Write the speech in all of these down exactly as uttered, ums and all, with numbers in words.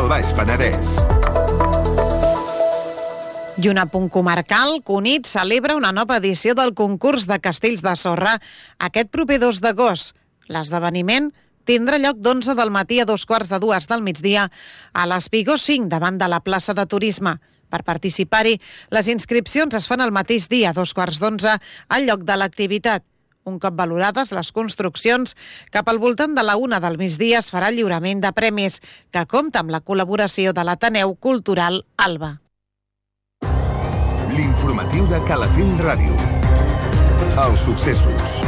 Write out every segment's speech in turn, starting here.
del Baix Penedès. I un apunt comarcal, Cunit celebra una nova edició del concurs de castells de sorra aquest proper dos d'agost. L'esdeveniment tindrà lloc d'onze del matí a dos quarts de dues del migdia a l'Espigó cinc, davant de la plaça de Turisme. Per participar-hi, les inscripcions es fan el mateix dia, a dos quarts d'onze, al lloc de l'activitat. Un cop valorades les construccions, cap al voltant de la una del migdia es farà el lliurament de premis, que compta amb la col·laboració de l'Ateneu Cultural Alba. L'informatiu de Calafell Ràdio. Els successos.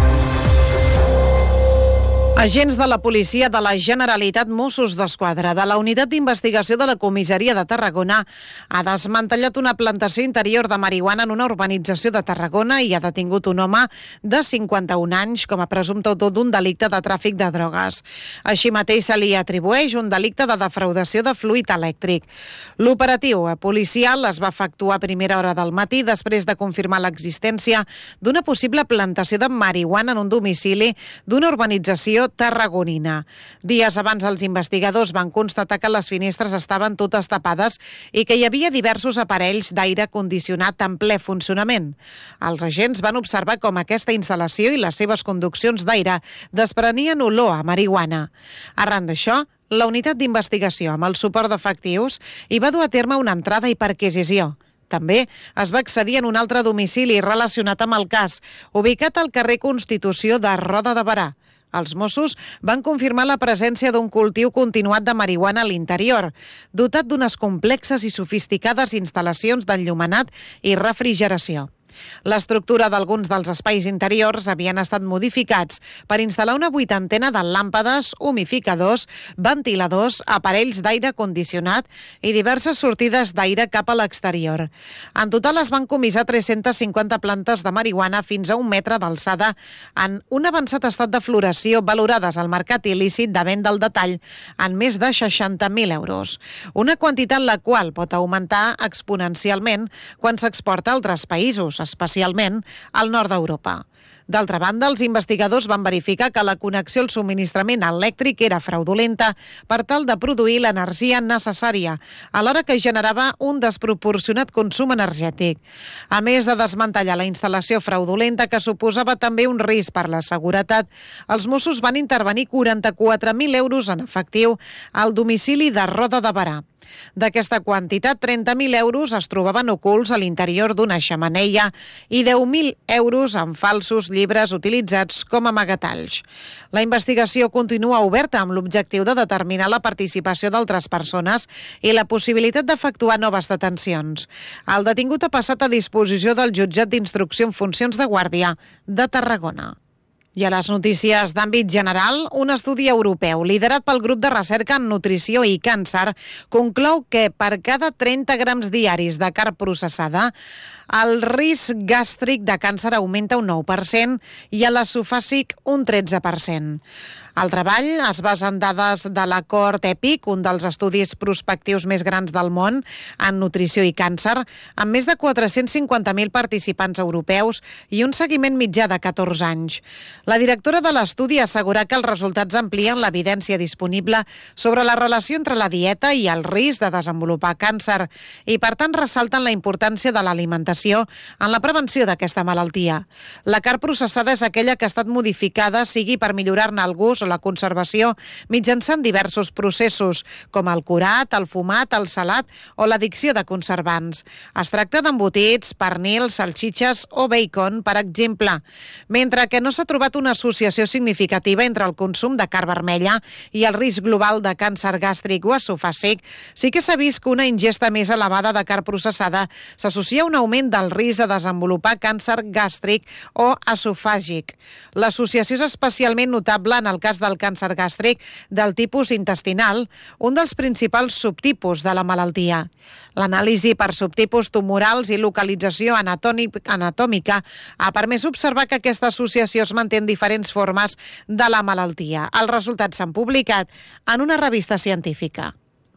Agents de la policia de la Generalitat, Mossos d'Esquadra, de la Unitat d'Investigació de la Comissaria de Tarragona, ha desmantellat una plantació interior de marihuana en una urbanització de Tarragona i ha detingut un home de cinquanta-un anys com a presumpte autor d'un delicte de tràfic de drogues. Així mateix se li atribueix un delicte de defraudació de fluid elèctric. L'operatiu policial es va efectuar a primera hora del matí després de confirmar l'existència d'una possible plantació de marihuana en un domicili d'una urbanització tarragonina. Dies abans els investigadors van constatar que les finestres estaven totes tapades i que hi havia diversos aparells d'aire condicionat en ple funcionament. Els agents van observar com aquesta instal·lació i les seves conduccions d'aire desprenien olor a marihuana. Arran d'això, la unitat d'investigació, amb el suport d'efectius, hi va dur a terme una entrada i perquisició. També es va accedir en un altre domicili relacionat amb el cas, ubicat al carrer Constitució de Roda de Berà. Els Mossos van confirmar la presència d'un cultiu continuat de marihuana a l'interior, dotat d'unes complexes i sofisticades instal·lacions d'enllumenat i refrigeració. L'estructura d'alguns dels espais interiors havien estat modificats per instal·lar una vuitantena de làmpades, humificadors, ventiladors, aparells d'aire condicionat i diverses sortides d'aire cap a l'exterior. En total es van comissar tres-centes cinquanta plantes de marihuana fins a un metre d'alçada en un avançat estat de floració, valorades al mercat il·lícit de venda al detall en més de seixanta mil euros. Una quantitat la qual pot augmentar exponencialment quan s'exporta a altres països, especialment al nord d'Europa. D'altra banda, els investigadors van verificar que la connexió al subministrament elèctric era fraudulenta per tal de produir l'energia necessària, alhora que generava un desproporcionat consum energètic. A més de desmantellar la instal·lació fraudulenta, que suposava també un risc per la seguretat, els Mossos van intervenir quaranta-quatre mil euros en efectiu al domicili de Roda de Berà. D'aquesta quantitat, trenta mil euros es trobaven ocults a l'interior d'una xemeneia i deu mil euros en falsos llibres utilitzats com a amagatalls. La investigació continua oberta amb l'objectiu de determinar la participació d'altres persones i la possibilitat d'efectuar noves detencions. El detingut ha passat a disposició del jutjat d'instrucció en funcions de guàrdia de Tarragona. I a les notícies d'àmbit general, un estudi europeu liderat pel grup de recerca en nutrició i càncer conclou que per cada trenta grams diaris de carn processada, el risc gàstric de càncer augmenta un nou per cent i a l'esofàgic un tretze per cent. El treball es basa en dades de l'acord EPIC, un dels estudis prospectius més grans del món en nutrició i càncer, amb més de quatre-cents cinquanta mil participants europeus i un seguiment mitjà de catorze anys. La directora de l'estudi assegura que els resultats amplien l'evidència disponible sobre la relació entre la dieta i el risc de desenvolupar càncer i, per tant, ressalten la importància de l'alimentació en la prevenció d'aquesta malaltia. La carn processada és aquella que ha estat modificada, sigui per millorar-ne el gust o la conservació mitjançant diversos processos, com el curat, el fumat, el salat o l'addicció de conservants. Es tracta d'embotits, pernils, salxitxes o bacon, per exemple, mentre que no s'ha trobat una associació significativa entre el consum de carn vermella i el risc global de càncer gàstric o esofàgic. Sí que s'ha vist que una ingesta més elevada de carn processada s'associa a un augment del risc de desenvolupar càncer gàstric o esofàgic. L'associació és especialment notable en el cas del càncer gàstric del tipus intestinal, un dels principals subtipus de la malaltia. L'anàlisi per subtipus tumorals i localització anatòmica ha permès observar que aquesta associació es manté en diferents formes de la malaltia. Els resultats s'han publicat en una revista científica.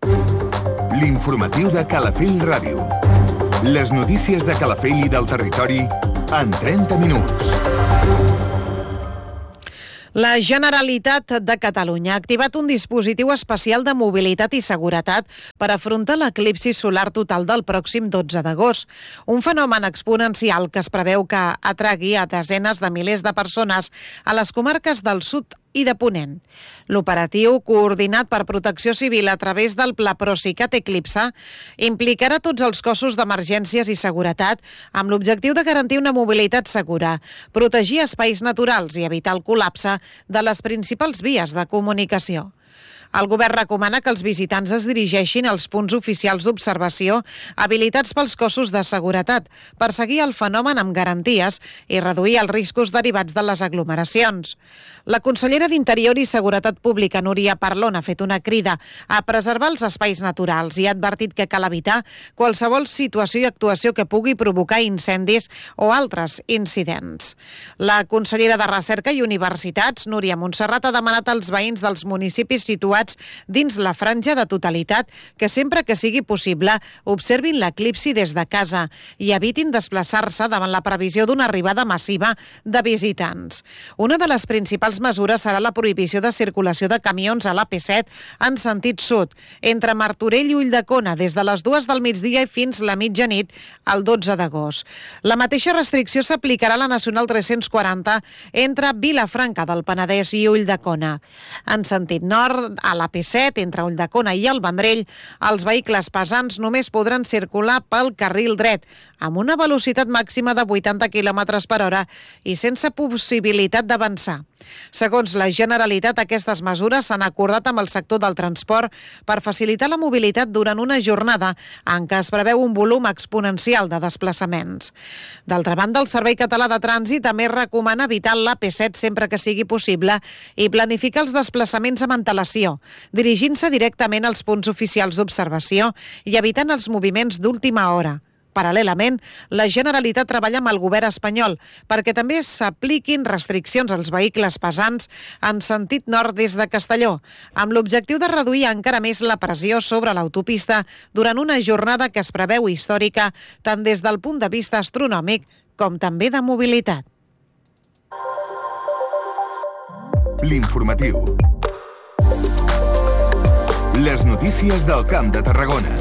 L'informatiu de Calafell Ràdio. Les notícies de Calafell i del territori en trenta minuts. La Generalitat de Catalunya ha activat un dispositiu especial de mobilitat i seguretat per afrontar l'eclipsi solar total del pròxim dotze d'agost, un fenomen exponencial que es preveu que atragui a desenes de milers de persones a les comarques del sud i de Ponent. L'operatiu, coordinat per Protecció Civil a través del Pla Procicat Eclipse, implicarà tots els cossos d'emergències i seguretat amb l'objectiu de garantir una mobilitat segura, protegir espais naturals i evitar el col·lapse de les principals vies de comunicació. El govern recomana que els visitants es dirigeixin als punts oficials d'observació habilitats pels cossos de seguretat per seguir el fenomen amb garanties i reduir els riscos derivats de les aglomeracions. La consellera d'Interior i Seguretat Pública, Núria Parlon, ha fet una crida a preservar els espais naturals i ha advertit que cal evitar qualsevol situació i actuació que pugui provocar incendis o altres incidents. La consellera de Recerca i Universitats, Núria Montserrat, ha demanat als veïns dels municipis situats dins la franja de totalitat que sempre que sigui possible observin l'eclipsi des de casa i evitin desplaçar-se davant la previsió d'una arribada massiva de visitants. Una de les principals mesures serà la prohibició de circulació de camions a l'A P set en sentit sud, entre Martorell i Ulldecona, des de les dues del migdia i fins la mitjanit el dotze d'agost. La mateixa restricció s'aplicarà a la Nacional tres-cents quaranta entre Vilafranca del Penedès i Ulldecona. En sentit nord, a l'A P set, entre Ulldecona i el Vendrell, els vehicles pesants només podran circular pel carril dret, amb una velocitat màxima de vuitanta quilòmetres per hora i sense possibilitat d'avançar. Segons la Generalitat, aquestes mesures s'han acordat amb el sector del transport per facilitar la mobilitat durant una jornada en què es preveu un volum exponencial de desplaçaments. D'altra banda, el Servei Català de Trànsit també recomana evitar l'A P set sempre que sigui possible i planificar els desplaçaments amb antelació, dirigint-se directament als punts oficials d'observació i evitant els moviments d'última hora. Paral·lelament, la Generalitat treballa amb el govern espanyol perquè també s'apliquin restriccions als vehicles pesants en sentit nord des de Castelló, amb l'objectiu de reduir encara més la pressió sobre l'autopista durant una jornada que es preveu històrica tant des del punt de vista astronòmic com també de mobilitat. L'informatiu. Les notícies del Camp de Tarragona.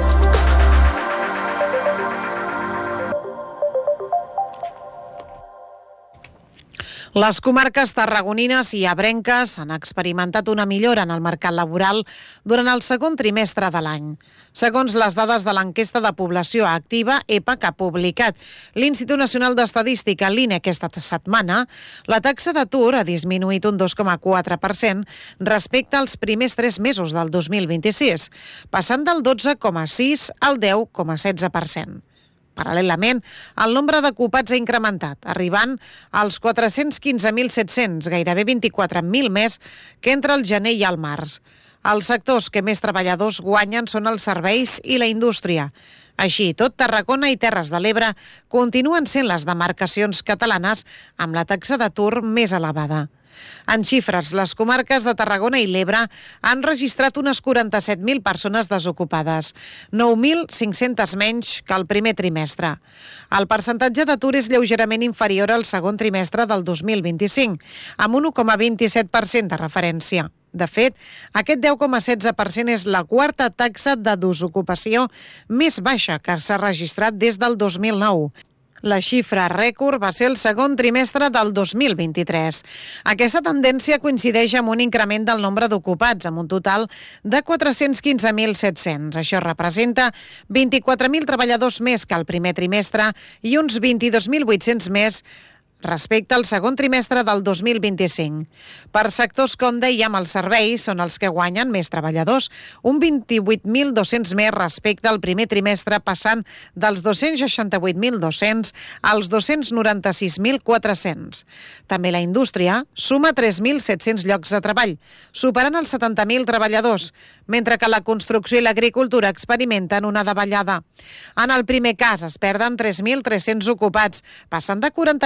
Les comarques tarragonines i ebrenques han experimentat una millora en el mercat laboral durant el segon trimestre de l'any. Segons les dades de l'enquesta de població activa E P A que ha publicat l'Institut Nacional d'Estadística, l'I N E, aquesta setmana, la taxa d'atur ha disminuït un dos coma quatre per cent respecte als primers tres mesos del dos mil vint-i-sis, passant del dotze coma sis al deu coma setze per cent. Paral·lelament, el nombre d'ocupats ha incrementat, arribant als quatre-cents quinze mil set-cents, gairebé vint-i-quatre mil més que entre el gener i el març. Els sectors que més treballadors guanyen són els serveis i la indústria. Així i tot, Tarragona i Terres de l'Ebre continuen sent les demarcacions catalanes amb la taxa d'atur més elevada. En xifres, les comarques de Tarragona i l'Ebre han registrat unes quaranta-set mil persones desocupades, nou mil cinc-cents menys que el primer trimestre. El percentatge d'atur és lleugerament inferior al segon trimestre del dos mil vint-i-cinc, amb un u coma vint-i-set per cent de referència. De fet, aquest deu coma setze per cent és la quarta taxa de desocupació més baixa que s'ha registrat des del dos mil nou. La xifra rècord va ser el segon trimestre del dos mil vint-i-tres. Aquesta tendència coincideix amb un increment del nombre d'ocupats, amb un total de quatre-cents quinze mil set-cents. Això representa vint-i-quatre mil treballadors més que el primer trimestre i uns vint-i-dos mil vuit-cents més respecte al segon trimestre del dos mil vint-i-cinc. Per sectors, com dèiem, els serveis són els que guanyen més treballadors, un vint-i-vuit mil dos-cents més respecte al primer trimestre, passant dels dos-cents seixanta-vuit mil dos-cents als dos-cents noranta-sis mil quatre-cents. També la indústria suma tres mil set-cents llocs de treball, superant els setanta mil treballadors, mentre que la construcció i l'agricultura experimenten una davallada. En el primer cas es perden tres mil tres-cents ocupats, passant de quaranta mil vuit-cents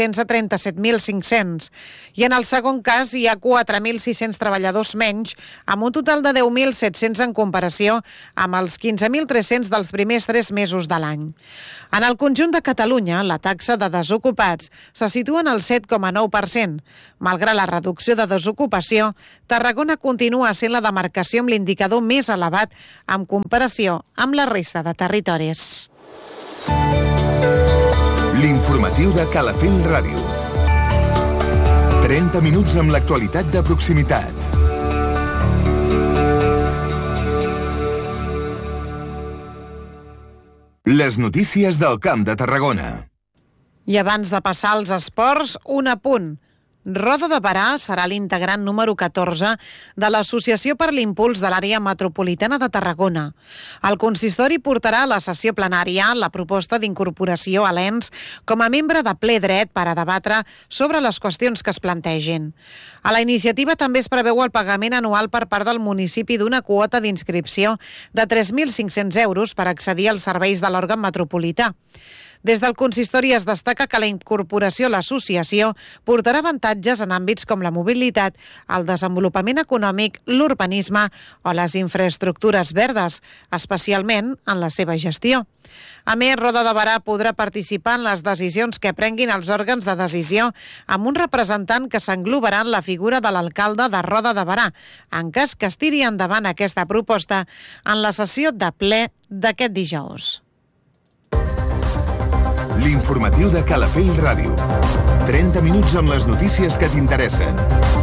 sis-cents a trenta-set mil cinc-cents. I en el segon cas hi ha quatre mil sis-cents treballadors menys, amb un total de deu mil set-cents en comparació amb els quinze mil tres-cents dels primers tres mesos de l'any. En el conjunt de Catalunya, la taxa de desocupats se situa en el set coma nou per cent. Malgrat la reducció de desocupació, Tarragona continua sent la demarcació amb l'indicador més elevat en comparació amb la resta de territoris. L'informatiu de Calafell Ràdio. trenta minuts amb l'actualitat de proximitat. Les notícies del Camp de Tarragona. I abans de passar als esports, un apunt. Roda de Berà serà l'integrant número catorze de l'Associació per l'Impuls de l'Àrea Metropolitana de Tarragona. El consistori portarà a la sessió plenària la proposta d'incorporació a l'E N S com a membre de ple dret per a debatre sobre les qüestions que es plantegin. A la iniciativa també es preveu el pagament anual per part del municipi d'una quota d'inscripció de tres mil cinc-cents euros per accedir als serveis de l'òrgan metropolità. Des del consistori es destaca que la incorporació a l'associació portarà avantatges en àmbits com la mobilitat, el desenvolupament econòmic, l'urbanisme o les infraestructures verdes, especialment en la seva gestió. A més, Roda de Berà podrà participar en les decisions que prenguin els òrgans de decisió amb un representant que s'englobarà en la figura de l'alcalde de Roda de Berà, en cas que es tiri endavant aquesta proposta en la sessió de ple d'aquest dijous. L'informatiu de Calafell Ràdio. trenta minuts amb les notícies que t'interessen.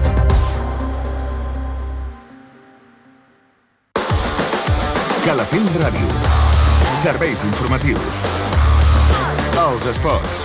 Calafell Ràdio. Serveis informatius. Els esports.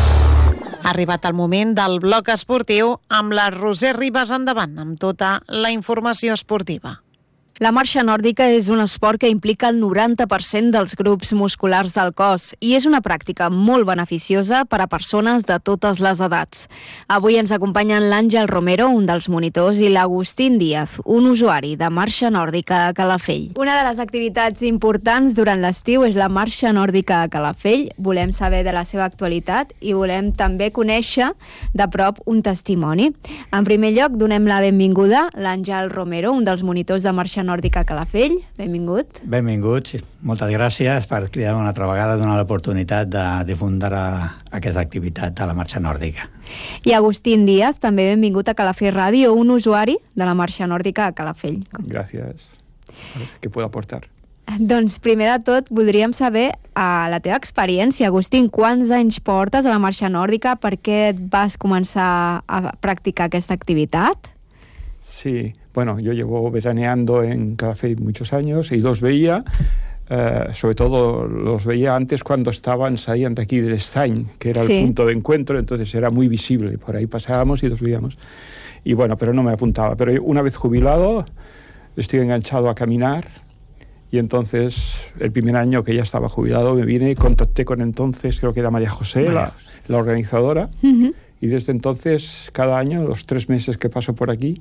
Ha arribat el moment del bloc esportiu amb la Roser Ribas endavant, amb tota la informació esportiva. La marxa nòrdica és un esport que implica el noranta per cent dels grups musculars del cos i és una pràctica molt beneficiosa per a persones de totes les edats. Avui ens acompanyen l'Àngel Romero, un dels monitors, i l'Agustín Díaz, un usuari de marxa nòrdica a Calafell. Una de les activitats importants durant l'estiu és la marxa nòrdica a Calafell. Volem saber de la seva actualitat i volem també conèixer de prop un testimoni. En primer lloc, donem la benvinguda a l'Àngel Romero, un dels monitors de marxa nòrdica a Calafell. Benvingut. Benvinguts. Moltes gràcies per cridar una altra vegada, donar l'oportunitat de difundir aquesta activitat de la marxa nòrdica. I Agustín Díaz, també benvingut a Calafell Ràdio, un usuari de la marxa nòrdica a Calafell. Gràcies. Què puc aportar? Doncs primer de tot voldríem saber a la teva experiència. Agustín, quants anys portes a la marxa nòrdica? Per què vas començar a practicar aquesta activitat? Sí, bueno, yo llevo veraneando en Calafell muchos años y los veía, eh, sobre todo los veía antes cuando estaban saliendo aquí del Estany, que era sí. el punto de encuentro, entonces era muy visible, por ahí pasábamos y los veíamos. Y bueno, pero no me apuntaba. Pero una vez jubilado, estoy enganchado a caminar y entonces el primer año que ya estaba jubilado me vine y contacté con entonces, creo que era María José, la, la organizadora, uh-huh. y desde entonces cada año, los tres meses que paso por aquí,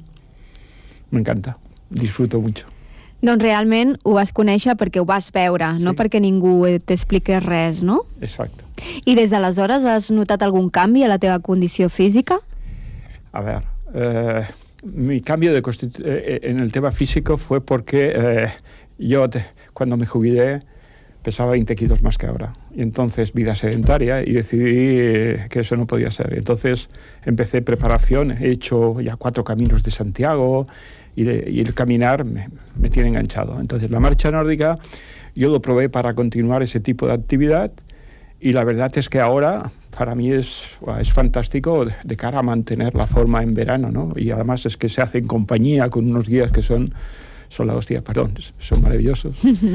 me encanta, disfruto mucho. Doncs realment ho vas conèixer perquè ho vas veure, sí. no perquè ningú t'expliqués res, no? Exacte. I des d'aleshores has notat algun canvi a la teva condició física? A ver, eh, mi cambio de constitu- eh, en el tema físico fue porque eh, yo te, cuando me jubilé pesaba veinte kilos más que ahora. Y entonces vida sedentaria y decidí eh, que eso no podía ser. Entonces empecé preparación, he hecho ya cuatro caminos de Santiago y, de, y el caminar me, me tiene enganchado. Entonces la marcha nórdica yo lo probé para continuar ese tipo de actividad y la verdad es que ahora para mí es, es fantástico de, de cara a mantener la forma en verano, ¿no? Y además es que se hace en compañía con unos guías que son... son la hostia, perdón, son maravillosos.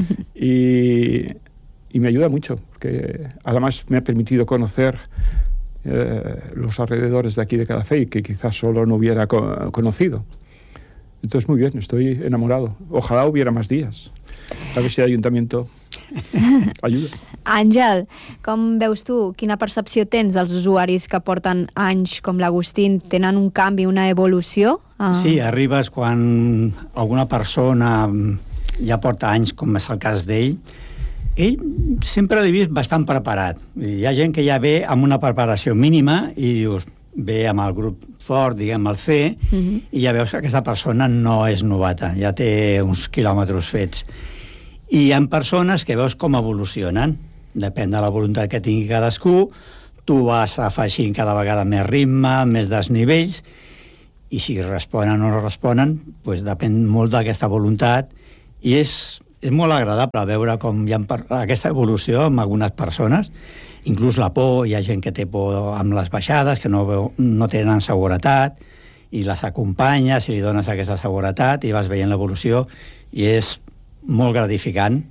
y, y me ayuda mucho, porque además me ha permitido conocer eh, los alrededores de aquí de Calafell, que quizás solo no hubiera co- conocido. Entonces, muy bien, estoy enamorado. Ojalá hubiera más días. A ver si el Ayuntamiento ajuda. Àngel, com veus tu? Quina percepció tens dels usuaris que porten anys com l'Agustín? Tenen un canvi, una evolució? Ah. Sí, arribes quan alguna persona ja porta anys, com és el cas d'ell, Ell sempre l'he vist bastant preparat. Hi ha gent que ja ve amb una preparació mínima i dius, ve amb el grup fort, diguem, el C, uh-huh. i ja veus que aquesta persona no és novata, ja té uns quilòmetres fets. I hi ha persones que veus com evolucionen. Depèn de la voluntat que tingui cadascú, tu vas afegint cada vegada més ritme, més desnivells, i si responen o no responen, doncs depèn molt d'aquesta voluntat, i és, és molt agradable veure com hi ha aquesta evolució amb algunes persones, inclús la por, hi ha gent que té por amb les baixades, que no, veu, no tenen seguretat, i les acompanyes i li dones aquesta seguretat, i vas veient l'evolució, i és molt gratificant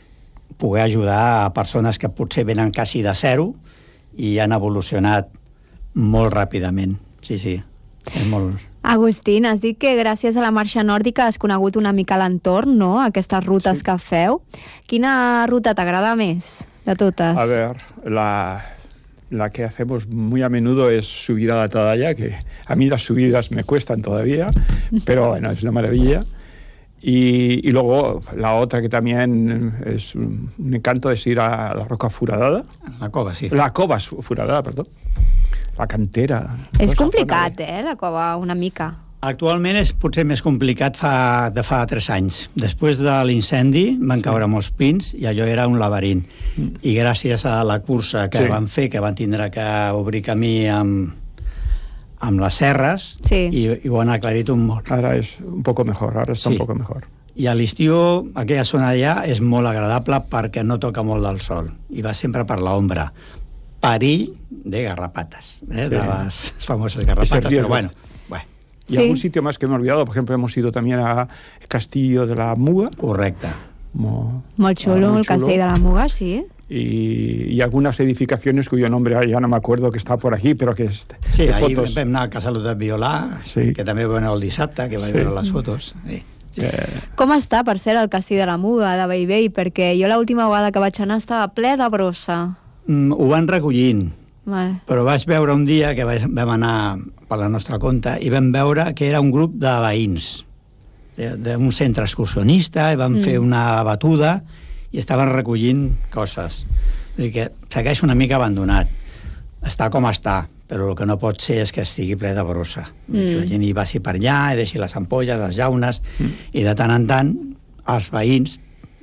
poder ajudar a persones que potser venen quasi de zero i han evolucionat molt ràpidament. Sí, sí, és molt... Agustín, has dit que gràcies a la marxa nòrdica has conegut una mica l'entorn, no?, aquestes rutes sí. que feu. Quina ruta t'agrada més de totes? A ver, la, la que hacemos muy a menudo es subir a la Atalaya, que a mí las subidas me cuestan todavía, pero bueno, es una maravilla. Y, y luego la otra que también es un, un encanto es ir a la Roca Foradada. La Cova, sí. La Cova Foradada, perdó. La Cantera. És complicat, eh, la Cova, una mica. Actualment és potser més complicat fa, de fa tres anys. Després de l'incendi van sí. caure molts pins i allò era un laberint. Mm. I gràcies a la cursa que sí. van fer, que van tindre que obrir camí amb, amb les serres, sí. i, i ho han aclarit un molt. Ara és un poco mejor, ara està sí. un poco mejor. I a l'estiu aquella zona allà és molt agradable perquè no toca molt del sol i va sempre per l'ombra. Perill de garrapatas, ¿eh? sí. de las famosas garrapatas, pero bueno. bueno. Y sí. algún sitio más que me he olvidado, por ejemplo, hemos ido también a Castillo de la Muga. Correcte. Mo, molt xulo, ah, el Castell de la Muga, sí. Y, y algunas edificaciones cuyo nombre ya no me acuerdo que está por aquí, però que és sí, de ahir fotos. Vam anar al Casal de Violà, sí. que també vam anar el dissabte, que vaig sí. veure les fotos. Sí. Sí. Com està, per ser el Castell de la Muga, de Bellvei? Perquè jo l'última vegada que vaig anar estava ple de brossa. Mm, ho van recollint, Vale. però vaig veure un dia que vam anar per la nostra compte i vam veure que era un grup de veïns d'un centre excursionista i van mm. fer una batuda i estaven recollint coses. Vull dir que segueix una mica abandonat. Està com està, però el que no pot ser és que estigui ple de brossa. Mm. Que la gent hi passi per allà i deixi les ampolles, les llaunes, mm. i de tant en tant els veïns,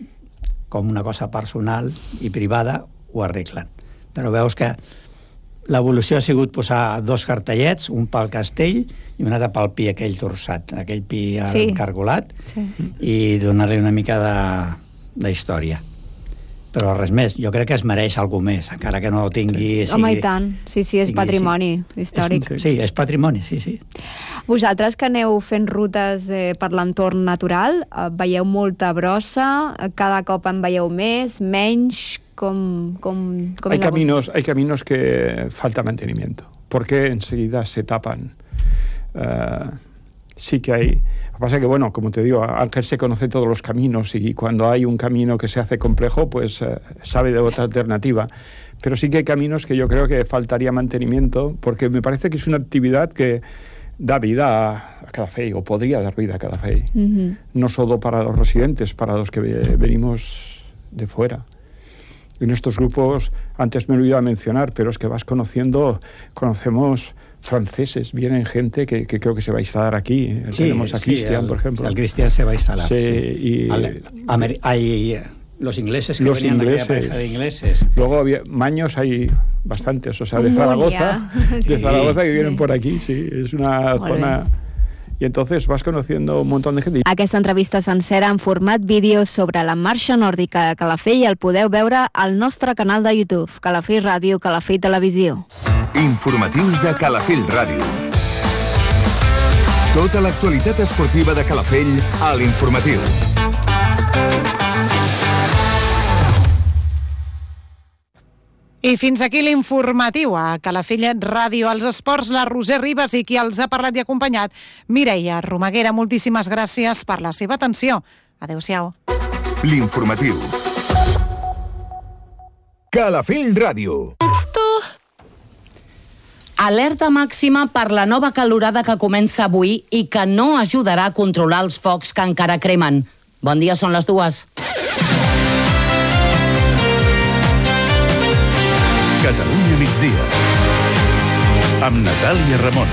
com una cosa personal i privada, ho arreglen. Però veus que l'evolució ha sigut posar dos cartellets, un pel castell i un altre pel pi aquell torçat, aquell pi sí. encargolat, sí. i donar-li una mica de, de història. Però res més, jo crec que es mereix alguna més, encara que no tingui... Sí. Home, i tant, sí, sí, és tingui, patrimoni sí. històric. És, sí, és patrimoni, sí, sí. Vosaltres que aneu fent rutes eh, per l'entorn natural, eh, veieu molta brossa, cada cop en veieu més, menys, com... com, com hay, caminos, hay caminos que falta mantenimiento, porque enseguida se tapan. Uh, sí que hay... Lo que pasa es que, bueno, como te digo, Ángel se conoce todos los caminos y cuando hay un camino que se hace complejo, pues uh, sabe de otra alternativa. Pero sí que hay caminos que yo creo que faltaría mantenimiento, porque me parece que es una actividad que da vida a Calafell, o podría dar vida a Calafell. Uh-huh. No solo para los residentes, para los que venimos de fuera. En estos grupos, antes me olvidaba mencionar, pero es que vas conociendo, conocemos franceses, vienen gente que, que creo que se va a instalar aquí. Sí, tenemos a sí, Cristian, el, por ejemplo. El Cristian se va a instalar, sí. sí. Y, Al, amer, hay los ingleses que los venían ingleses, aquella pareja de ingleses. Luego había, maños hay bastantes, o sea, de Zaragoza, sí. de Zaragoza que vienen sí. por aquí, sí, es una Molt zona... Bé. I entonces vas conociendo un montón de gente. Aquesta entrevista sencera en format vídeo sobre la marxa nòrdica de Calafell el podeu veure al nostre canal de YouTube, Calafell Ràdio, Calafell Televisió. Informatius de Calafell Ràdio. Tota l'actualitat esportiva de Calafell a l'Informatiu. I fins aquí l'informatiu a Calafell Ràdio, als esports, la Roser Ribas i qui els ha parlat i acompanyat, Mireia Romaguera. Moltíssimes gràcies per la seva atenció. Adéu-siau. L'informatiu. Calafell Ràdio. Alerta màxima per la nova calorada que comença avui i que no ajudarà a controlar els focs que encara cremen. Bon dia, són les dues. Catalunya migdia. Amb Natàlia Ramon.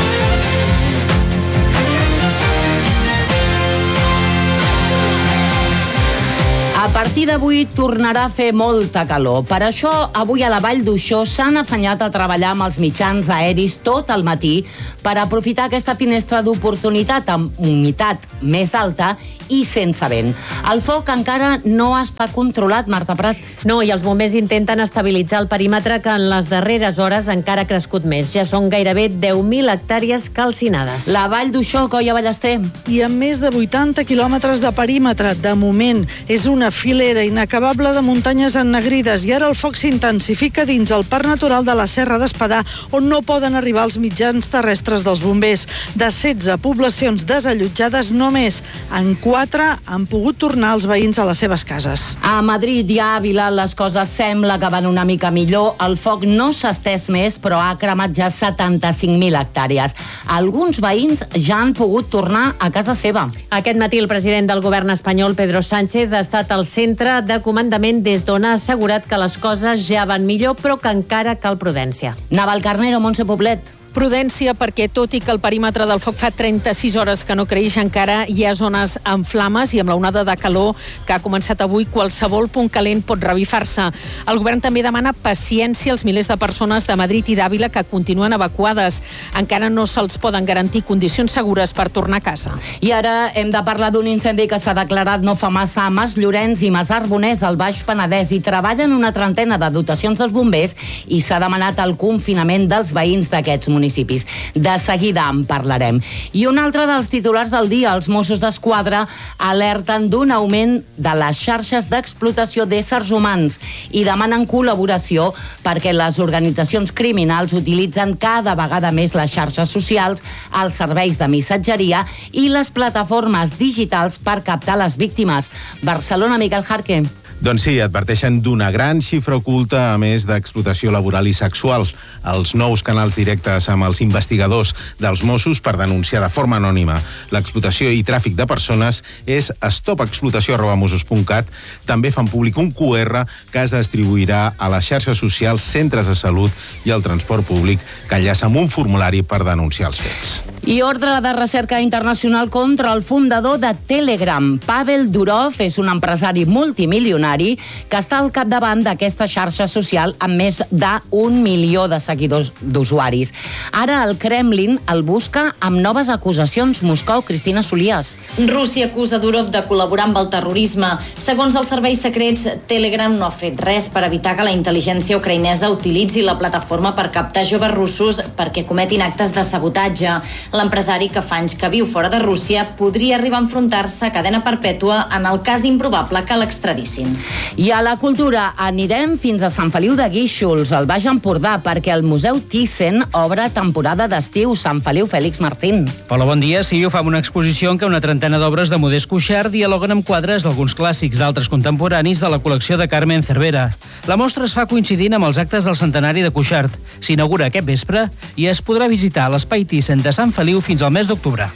A partir d'avui tornarà a fer molta calor. Per això, avui a la Vall d'Uixó s'han afanyat a treballar amb els mitjans aeris tot el matí per aprofitar aquesta finestra d'oportunitat amb humitat més alta i sense vent. El foc encara no està controlat, Marta Prat. No, i els bombers intenten estabilitzar el perímetre que en les darreres hores encara ha crescut més. Ja són gairebé deu mil hectàrees calcinades. La Vall d'Uixó, Coia Ballester. I amb més de vuitanta quilòmetres de perímetre, de moment, és una filera inacabable de muntanyes ennegrides i ara el foc s'intensifica dins el Parc Natural de la Serra d'Espadà, on no poden arribar els mitjans terrestres dels bombers. De setze poblacions desallotjades, només en quatre han pogut tornar els veïns a les seves cases. A Madrid i a Àvila les coses sembla que van una mica millor. El foc no s'ha estès més, però ha cremat ja setanta-cinc mil hectàrees. Alguns veïns ja han pogut tornar a casa seva. Aquest matí el president del govern espanyol, Pedro Sánchez, ha estat al centre de comandament des d'on ha assegurat que les coses ja van millor, però que encara cal prudència. Navalcarnero, Montse Poblet. Prudència perquè, tot i que el perímetre del foc fa trenta-sis hores que no creix, encara hi ha zones en flames i amb l'onada de calor que ha començat avui, qualsevol punt calent pot revifar-se. El govern també demana paciència als milers de persones de Madrid i d'Àvila que continuen evacuades. Encara no se'ls poden garantir condicions segures per tornar a casa. I ara hem de parlar d'un incendi que s'ha declarat no fa massa a Mas Llorenç i Mas Arbonès, al Baix Penedès, i treballen una trentena de dotacions dels bombers i s'ha demanat el confinament dels veïns d'aquests municipis. municipis. De seguida en parlarem. I un altre dels titulars del dia, els Mossos d'Esquadra alerten d'un augment de les xarxes d'explotació d'éssers humans i demanen col·laboració perquè les organitzacions criminals utilitzen cada vegada més les xarxes socials, els serveis de missatgeria i les plataformes digitals per captar les víctimes. Barcelona, Miquel Jarque. Doncs sí, adverteixen d'una gran xifra oculta a més d'explotació laboral i sexual. Els nous canals directes amb els investigadors dels Mossos per denunciar de forma anònima l'explotació i tràfic de persones és stop explotació arroba mossos punt cat. També fan públic un cu erre que es distribuirà a les xarxes socials, centres de salut i el transport públic, que enllaça amb un formulari per denunciar els fets. I ordre de recerca internacional contra el fundador de Telegram. Pavel Durov és un empresari multimilionari que està al capdavant d'aquesta xarxa social amb més d'un milió de seguidors d'usuaris. Ara el Kremlin el busca amb noves acusacions. Moscou, Cristina Solias. Rússia acusa Durov de col·laborar amb el terrorisme. Segons els serveis secrets, Telegram no ha fet res per evitar que la intel·ligència ucraïnesa utilitzi la plataforma per captar joves russos perquè cometin actes de sabotatge. L'empresari, que fa anys que viu fora de Rússia, podria arribar a enfrontar-se a cadena perpètua en el cas improbable que l'extradissin. I a la cultura anirem fins a Sant Feliu de Guíxols, al Baix Empordà, perquè el Museu Thyssen obre temporada d'estiu. Sant Feliu, Fèlix Martín. Hola, bon dia. Sí, ho fa una exposició en què una trentena d'obres de Modest Cuixart dialoguen amb quadres d'alguns clàssics d'altres contemporanis de la col·lecció de Carmen Cervera. La mostra es fa coincidint amb els actes del centenari de Cuixart. S'inaugura aquest vespre i es podrà visitar l'Espai Thyssen de Sant Feliu fins al mes d'octubre.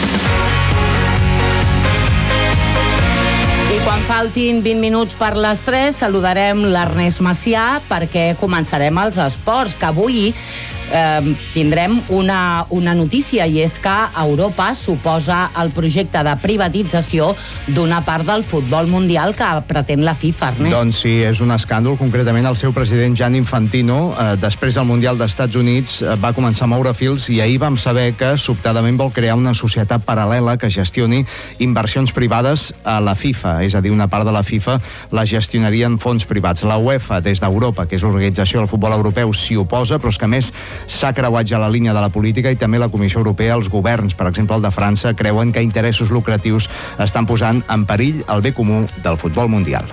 I quan faltin vint minuts per les tres, saludarem l'Ernest Macià perquè començarem els esports, que avui eh, tindrem una, una notícia, i és que Europa suposa el projecte de privatització d'una part del futbol mundial que pretén la FIFA, Ernest. Doncs sí, és un escàndol. Concretament, el seu president, Gianni Infantino, eh, després del Mundial dels Estats Units, eh, va començar a moure fils i ahir vam saber que sobtadament vol crear una societat paral·lela que gestioni inversions privades a la FIFA, és a dir, una part de la FIFA la gestionarien fons privats. La UEFA, des d'Europa, que és l'organització del futbol europeu, s'hi oposa, però és que a més s'ha creuat ja la línia de la política i també la Comissió Europea. Els governs, per exemple el de França, creuen que interessos lucratius estan posant en perill el bé comú del futbol mundial.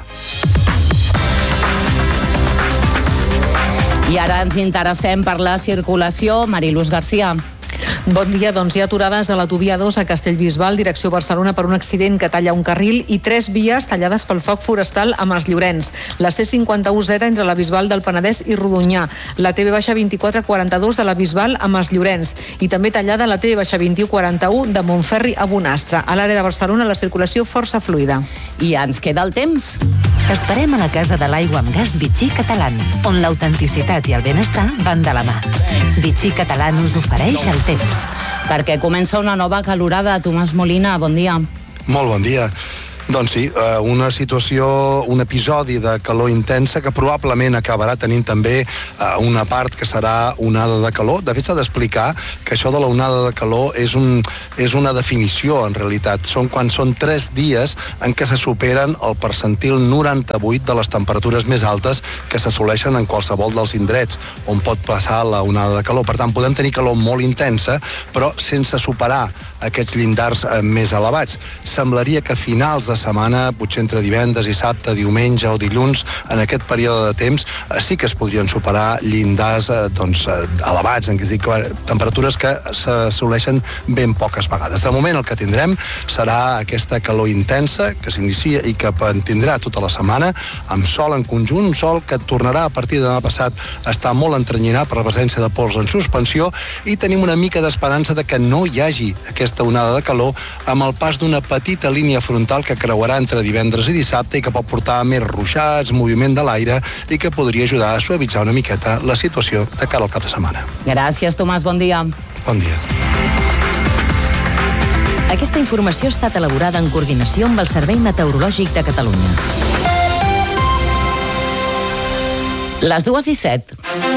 I ara ens interessem per la circulació. Mariluz Garcia. Bon dia, doncs hi ha aturades a la l'autovia dos a Castellbisbal, direcció Barcelona, per un accident que talla un carril i tres vies tallades pel foc forestal a Mas Llorenç. La C cinquanta-u Z entre la Bisbal del Penedès i Rodonyà, la T V vint-i-quatre quaranta-dos de la Bisbal a Mas Llorenç i també tallada la T V vint-i-u quaranta-u de Montferri a Bonastre. A l'àrea de Barcelona la circulació força fluida. I ens queda el temps. T'esperem a la Casa de l'Aigua amb Gas Vichy Catalán, on l'autenticitat i el benestar van de la mà. Vichy Catalán us ofereix el temps. Perquè comença una nova calorada. Tomàs Molina, bon dia. Molt bon dia. Doncs sí, una situació, un episodi de calor intensa que probablement acabarà tenint també una part que serà onada de calor. De fet, s'ha d'explicar que això de la onada de calor és, un, és una definició, en realitat. Són quan són tres dies en què se superen el percentil noranta-vuit de les temperatures més altes que s'assoleixen en qualsevol dels indrets on pot passar la onada de calor. Per tant, podem tenir calor molt intensa, però sense superar aquests llindars més elevats. Semblaria que a finals de setmana, potser entre divendres, dissabte, diumenge o dilluns, en aquest període de temps, sí que es podrien superar llindars doncs, elevats, en què dic, temperatures que s'assoleixen ben poques vegades. De moment el que tindrem serà aquesta calor intensa que s'inicia i que tindrà tota la setmana, amb sol en conjunt, un sol que tornarà a partir de demà passat a estar molt entrenyinat per la presència de pols en suspensió, i tenim una mica d'esperança de que no hi hagi aquesta onada de calor amb el pas d'una petita línia frontal que creuarà entre divendres i dissabte i que pot portar més ruixats, moviment de l'aire i que podria ajudar a suavitzar una miqueta la situació de cara al cap de setmana. Gràcies, Tomàs. Bon dia. Bon dia. Aquesta informació ha estat elaborada en coordinació amb el Servei Meteorològic de Catalunya. Les dues i set.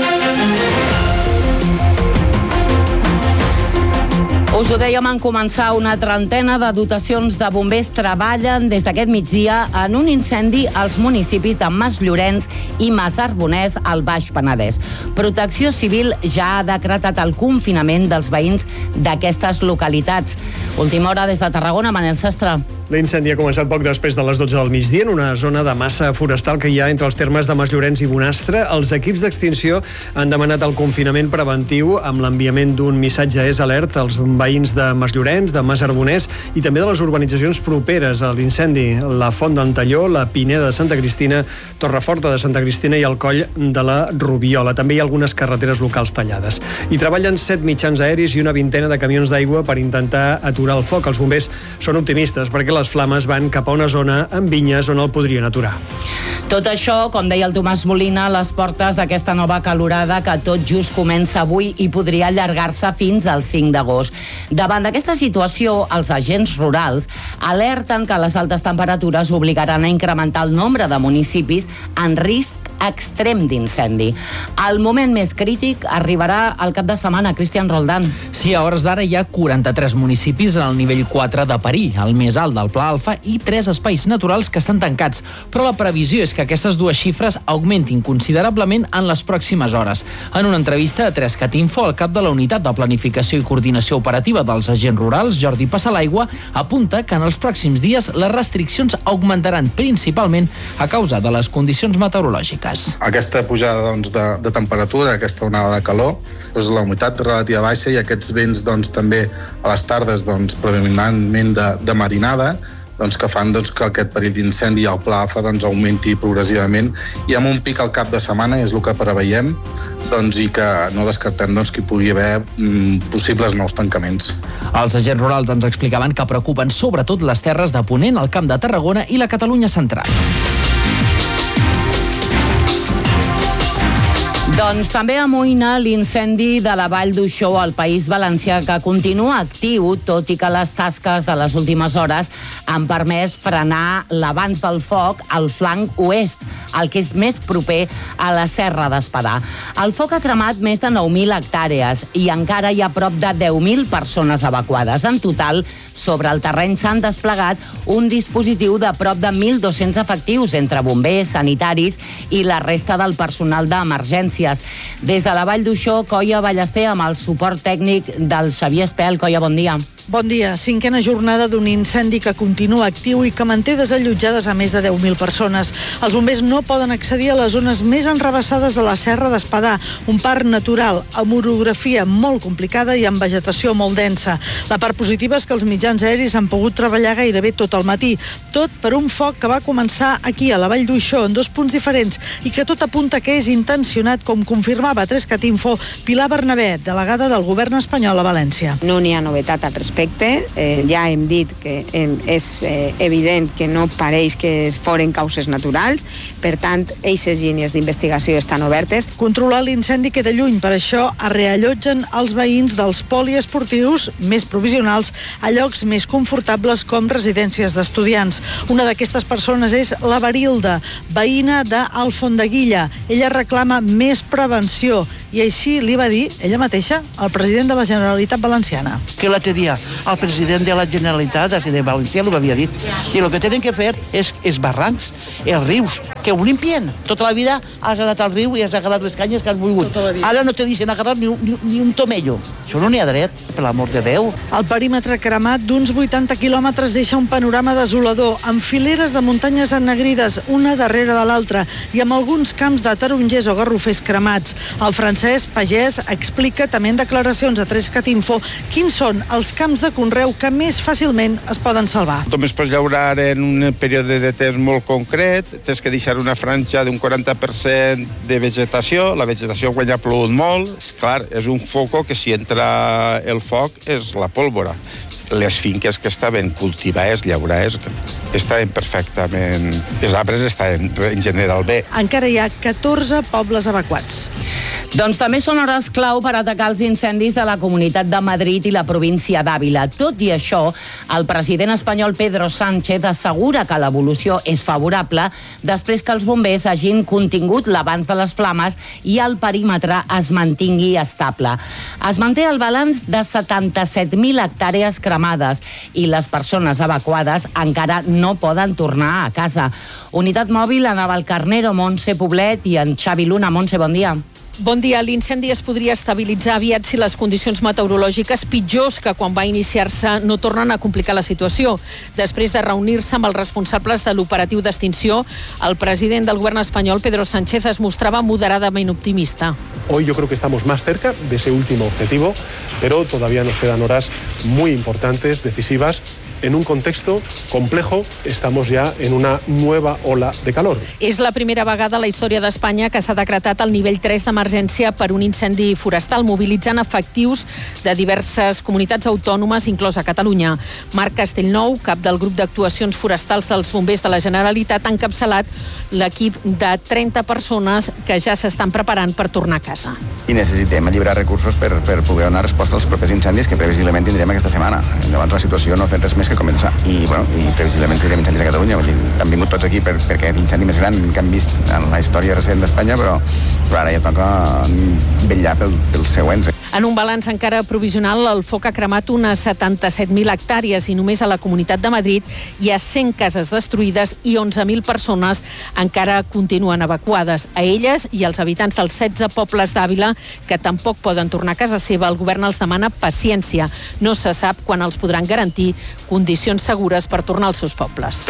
Us ho dèiem en començar, una trentena de dotacions de bombers treballen des d'aquest migdia en un incendi als municipis de Masllorenç i Masarbonès, al Baix Penedès. Protecció Civil ja ha decretat el confinament dels veïns d'aquestes localitats. Última hora des de Tarragona, Manel Sastre. L'incendi ha començat poc després de les dotze del migdia en una zona de massa forestal que hi ha entre els termes de Masllorenç i Bonastre. Els equips d'extinció han demanat el confinament preventiu amb l'enviament d'un missatge S Alert als veïns de Masllorenç, de Masarbonès i també de les urbanitzacions properes a l'incendi, la Font d'en Talló, la Pineda de Santa Cristina, Torreforta de Santa Cristina i el Coll de la Rubiola. També hi ha algunes carreteres locals tallades. Hi treballen set mitjans aeris i una vintena de camions d'aigua per intentar aturar el foc. Els bombers són optimistes perquè les flames van cap a una zona amb vinyes on el podrien aturar. Tot això, com deia el Tomàs Molina, a les portes d'aquesta nova calorada que tot just comença avui i podria allargar-se fins al cinc d'agost. Davant d'aquesta situació, els agents rurals alerten que les altes temperatures obligaran a incrementar el nombre de municipis en risc extrem d'incendi. El moment més crític arribarà al cap de setmana. Cristian Roldán. Sí, a hores d'ara hi ha quaranta-tres municipis en el nivell quatre de perill, el més alt del Pla Alfa, i tres espais naturals que estan tancats. Però la previsió és que aquestes dues xifres augmentin considerablement en les pròximes hores. En una entrevista a tres cat info, el cap de la Unitat de Planificació i Coordinació Operativa dels Agents Rurals, Jordi Passalaigua, apunta que en els pròxims dies les restriccions augmentaran principalment a causa de les condicions meteorològiques. Aquesta pujada doncs, de, de temperatura, aquesta onada de calor, doncs, la humitat relativa baixa i aquests vents doncs, també a les tardes doncs, predominantment de, de marinada, doncs, que fan doncs, que aquest perill d'incendi al Pla Alfa doncs, augmenti progressivament i amb un pic al cap de setmana és el que preveiem doncs, i que no descartem doncs, que hi pugui haver mm, possibles nous tancaments. Els agents rurals ens explicaven que preocupen sobretot les terres de Ponent, el Camp de Tarragona i la Catalunya central. Doncs també amoïna l'incendi de la Vall d'Uixó al País Valencià, que continua actiu, tot i que les tasques de les últimes hores han permès frenar l'avanç del foc al flanc oest, el que és més proper a la Serra d'Espadà. El foc ha cremat més de nou mil hectàrees i encara hi ha prop de deu mil persones evacuades. En total, sobre el terreny s'han desplegat un dispositiu de prop de mil dos-cents efectius entre bombers, sanitaris i la resta del personal d'emergència. Des de la Vall d'Uixó, Coia Ballester, amb el suport tècnic del Xavier Espel. Coia, bon dia. Bon dia. Cinquena jornada d'un incendi que continua actiu i que manté desallotjades a més de deu mil persones. Els bombers no poden accedir a les zones més enrabassades de la Serra d'Espadà, un parc natural amb orografia molt complicada i amb vegetació molt densa. La part positiva és que els mitjans aeris han pogut treballar gairebé tot el matí, tot per un foc que va començar aquí a la Vall d'Uixó en dos punts diferents i que tot apunta que és intencionat, com confirmava a tres cat info Pilar Bernabé, delegada del govern espanyol a València. No n'hi ha novetat al respecte. respecte. Eh, ja hem dit que eh, és eh, evident que no pareix que foren causes naturals, per tant, eixes línies d'investigació estan obertes. Controlar l'incendi queda lluny, per això es reallotgen els veïns dels poliesportius més provisionals a llocs més confortables com residències d'estudiants. Una d'aquestes persones és la Barilda, veïna d'Alfondeguilla. Ella reclama més prevenció i així li va dir ella mateixa al president de la Generalitat Valenciana. Que l'altre dia el president de la Generalitat de València ho havia dit. I el que tenen que fer és els barrancs, els rius, que ho limpien. Tota la vida has anat al riu i has agarrat les canyes que has volgut. Ara no te deixen agarrar ni, ni, ni un tomello. Això no n'hi ha dret, per l'amor de Déu. El perímetre cremat d'uns vuitanta quilòmetres deixa un panorama desolador, amb fileres de muntanyes ennegrides, una darrere de l'altra, i amb alguns camps de tarongers o garrofers cremats. El Francesc Pagès explica també en declaracions a Trescat Info quins són els camps de conreu que més fàcilment es poden salvar. Només pots llaurar en un període de temps molt concret, tens que deixar una franja d'un quaranta per cent de vegetació, la vegetació quan ja ha plogut molt, clar, és un foco que si entra el foc és la pólvora. Les finques que estaven cultivades, llaurades, estaven perfectament... Els arbres estaven en general bé. Encara hi ha catorze pobles evacuats. Doncs també són hores clau per atacar els incendis de la Comunitat de Madrid i la província d'Àvila. Tot i això, el president espanyol Pedro Sánchez assegura que l'evolució és favorable després que els bombers hagin contingut l'abans de les flames i el perímetre es mantingui estable. Es manté el balanç de setanta-set mil hectàrees cremades i les persones evacuades encara no poden tornar a casa. Unitat mòbil a Navalcarnero, Montse Poblet i en Xavi Luna. Montse, bon dia. Bon dia. L'incendi es podria estabilitzar aviat si les condicions meteorològiques pitjors que quan va iniciar-se no tornen a complicar la situació. Després de reunir-se amb els responsables de l'operatiu d'extinció, el president del govern espanyol, Pedro Sánchez, es mostrava moderadament optimista. Hoy yo creo que estamos más cerca de ese último objetivo, pero todavía nos quedan horas muy importantes, decisivas. En un contexto complejo, estamos ya en una nueva ola de calor. És la primera vegada a la història d'Espanya que s'ha decretat el nivell tres d'emergència per un incendi forestal, mobilitzant efectius de diverses comunitats autònomes, inclosa Catalunya. Marc Castellnou, cap del grup d'actuacions forestals dels bombers de la Generalitat, ha encapçalat l'equip de trenta persones que ja s'estan preparant per tornar a casa. I necessitem alliberar recursos per, per poder donar resposta als propers incendis que previsiblement tindrem aquesta setmana. Llavors la situació no ha fet res més que començar. I, bueno, i previsiblement tindrem incendis a Catalunya. Vull dir, han vingut tots aquí per, perquè és l'incendi més gran que han vist en la història recent d'Espanya, però, però ara ja toca vetllar pel, pels següents. En un balanç encara provisional, el foc ha cremat unes setanta-set mil hectàrees i només a la Comunitat de Madrid hi ha cent cases destruïdes i onze mil persones encara continuen evacuades. A elles i als habitants dels setze pobles d'Àvila que tampoc poden tornar a casa seva, el govern els demana paciència. No se sap quan els podran garantir condicions segures per tornar als seus pobles.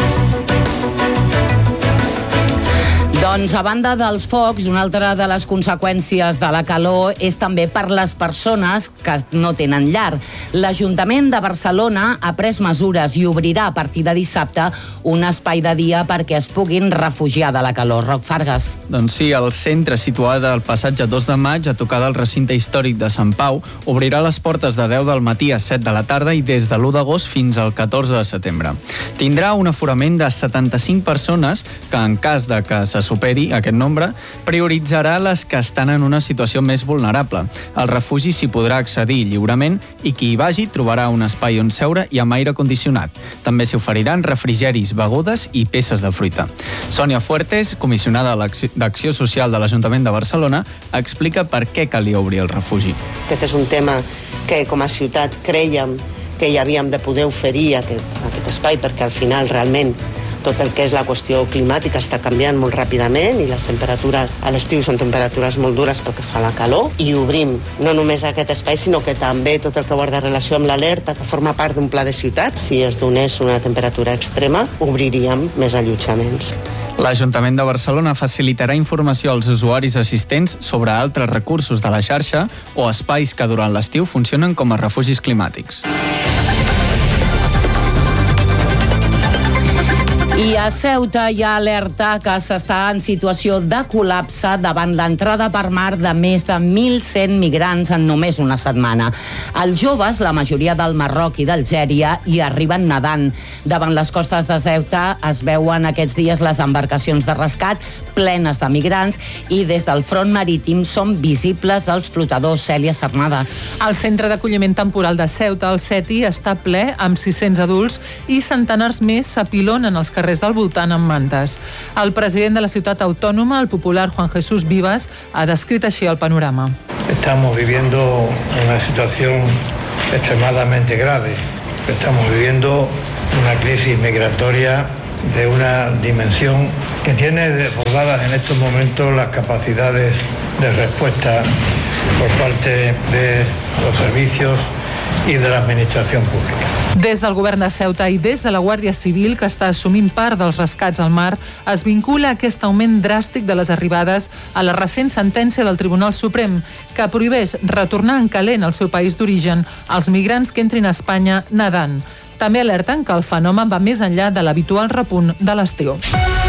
Doncs, a banda dels focs, una altra de les conseqüències de la calor és també per les persones que no tenen llar. L'Ajuntament de Barcelona ha pres mesures i obrirà a partir de dissabte un espai de dia perquè es puguin refugiar de la calor. Roc Fargas. Doncs sí, el centre situat al passatge dos de maig, a tocar del recinte històric de Sant Pau, obrirà les portes de deu del matí a set de la tarda i des de l'u d'agost fins al catorze de setembre. Tindrà un aforament de setanta-cinc persones que, en cas de que se superi aquest nombre, prioritzarà les que estan en una situació més vulnerable. Al refugi s'hi podrà accedir lliurement i qui hi vagi trobarà un espai on seure i amb aire condicionat. També s'hi oferiran refrigeris, begudes i peces de fruita. Sònia Fuertes, comissionada d'Acció Social de l'Ajuntament de Barcelona, explica per què calia obrir el refugi. Aquest és un tema que com a ciutat crèiem que hi havíem de poder oferir aquest, aquest espai perquè al final realment tot el que és la qüestió climàtica està canviant molt ràpidament i les temperatures a l'estiu són temperatures molt dures pel que fa a la calor i obrim no només aquest espai sinó que també tot el que guarda relació amb l'alerta que forma part d'un pla de ciutat. Si es donés una temperatura extrema obriríem més allotjaments. L'Ajuntament de Barcelona facilitarà informació als usuaris assistents sobre altres recursos de la xarxa o espais que durant l'estiu funcionen com a refugis climàtics. I I a Ceuta hi ha alerta que s'està en situació de col·lapse davant l'entrada per mar de més de mil cent migrants en només una setmana. Els joves, la majoria del Marroc i d'Algèria, hi arriben nedant. Davant les costes de Ceuta es veuen aquests dies les embarcacions de rescat plenes de migrants i des del front marítim són visibles els flotadors. Cèlia Cernades. El centre d'acolliment temporal de Ceuta, el CETI, està ple amb sis-cents adults i centenars més s'apilonen als carrers del voltant amb mantes. El president de la ciutat autònoma, el popular Juan Jesús Vivas, ha descrit així el panorama. Estamos viviendo una situación extremadamente grave. Estamos viviendo una crisis migratoria de una dimensión que tiene desbordadas en estos momentos las capacidades de respuesta por parte de los servicios i de l'administració pública. Des del govern de Ceuta i des de la Guàrdia Civil, que està assumint part dels rescats al mar, es vincula aquest augment dràstic de les arribades a la recent sentència del Tribunal Suprem, que prohibeix retornar en calent al seu país d'origen als migrants que entrin a Espanya nedant. També alerten que el fenomen va més enllà de l'habitual repunt de l'estiu.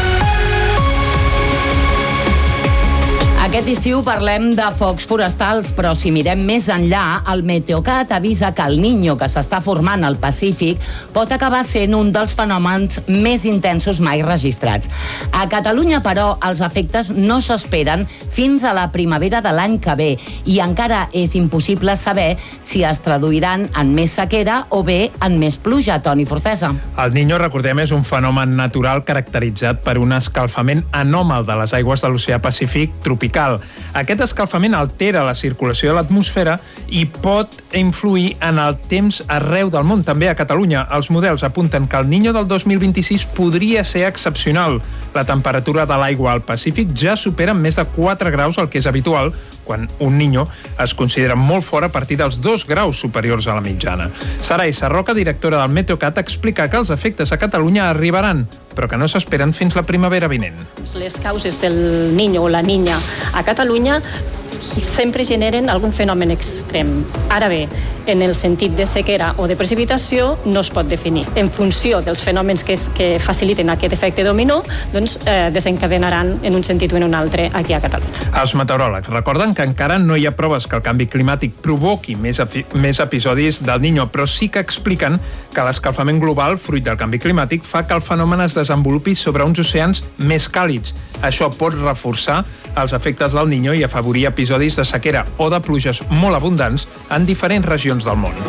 Aquest estiu parlem de focs forestals, però si mirem més enllà, el Meteocat avisa que el Niño que s'està formant al Pacífic pot acabar sent un dels fenòmens més intensos mai registrats. A Catalunya, però, els efectes no s'esperen fins a la primavera de l'any que ve i encara és impossible saber si es traduiran en més sequera o bé en més pluja. Toni Fortesa. El Niño, recordem, és un fenomen natural caracteritzat per un escalfament anòmal de les aigües de l'oceà Pacífic tropical. Aquest escalfament altera la circulació de l'atmosfera i pot influir en el temps arreu del món, també a Catalunya. Els models apunten que el Niño del dos mil vint-i-sis podria ser excepcional. La temperatura de l'aigua al Pacífic ja supera en més de quatre graus el que és habitual, quan un Niño es considera molt fort a partir dels dos graus superiors a la mitjana. Sarai Sarroca, directora del Meteocat, explica que els efectes a Catalunya arribaran, però que no s'esperen fins la primavera vinent. Les causes del Niño o la Niña a Catalunya sempre generen algun fenomen extrem. Ara bé, en el sentit de sequera o de precipitació no es pot definir. En funció dels fenòmens que, es, que faciliten aquest efecte dominó, doncs eh, desencadenaran en un sentit o en un altre aquí a Catalunya. Els meteoròlegs recorden que encara no hi ha proves que el canvi climàtic provoqui més, més episodis del Niño, però sí que expliquen que l'escalfament global, fruit del canvi climàtic, fa que el fenomen es desenvolupi sobre uns oceans més càlids. Això pot reforçar els efectes del Niño i afavorir episodis de sequera o de pluges molt abundants en diferents regions del món.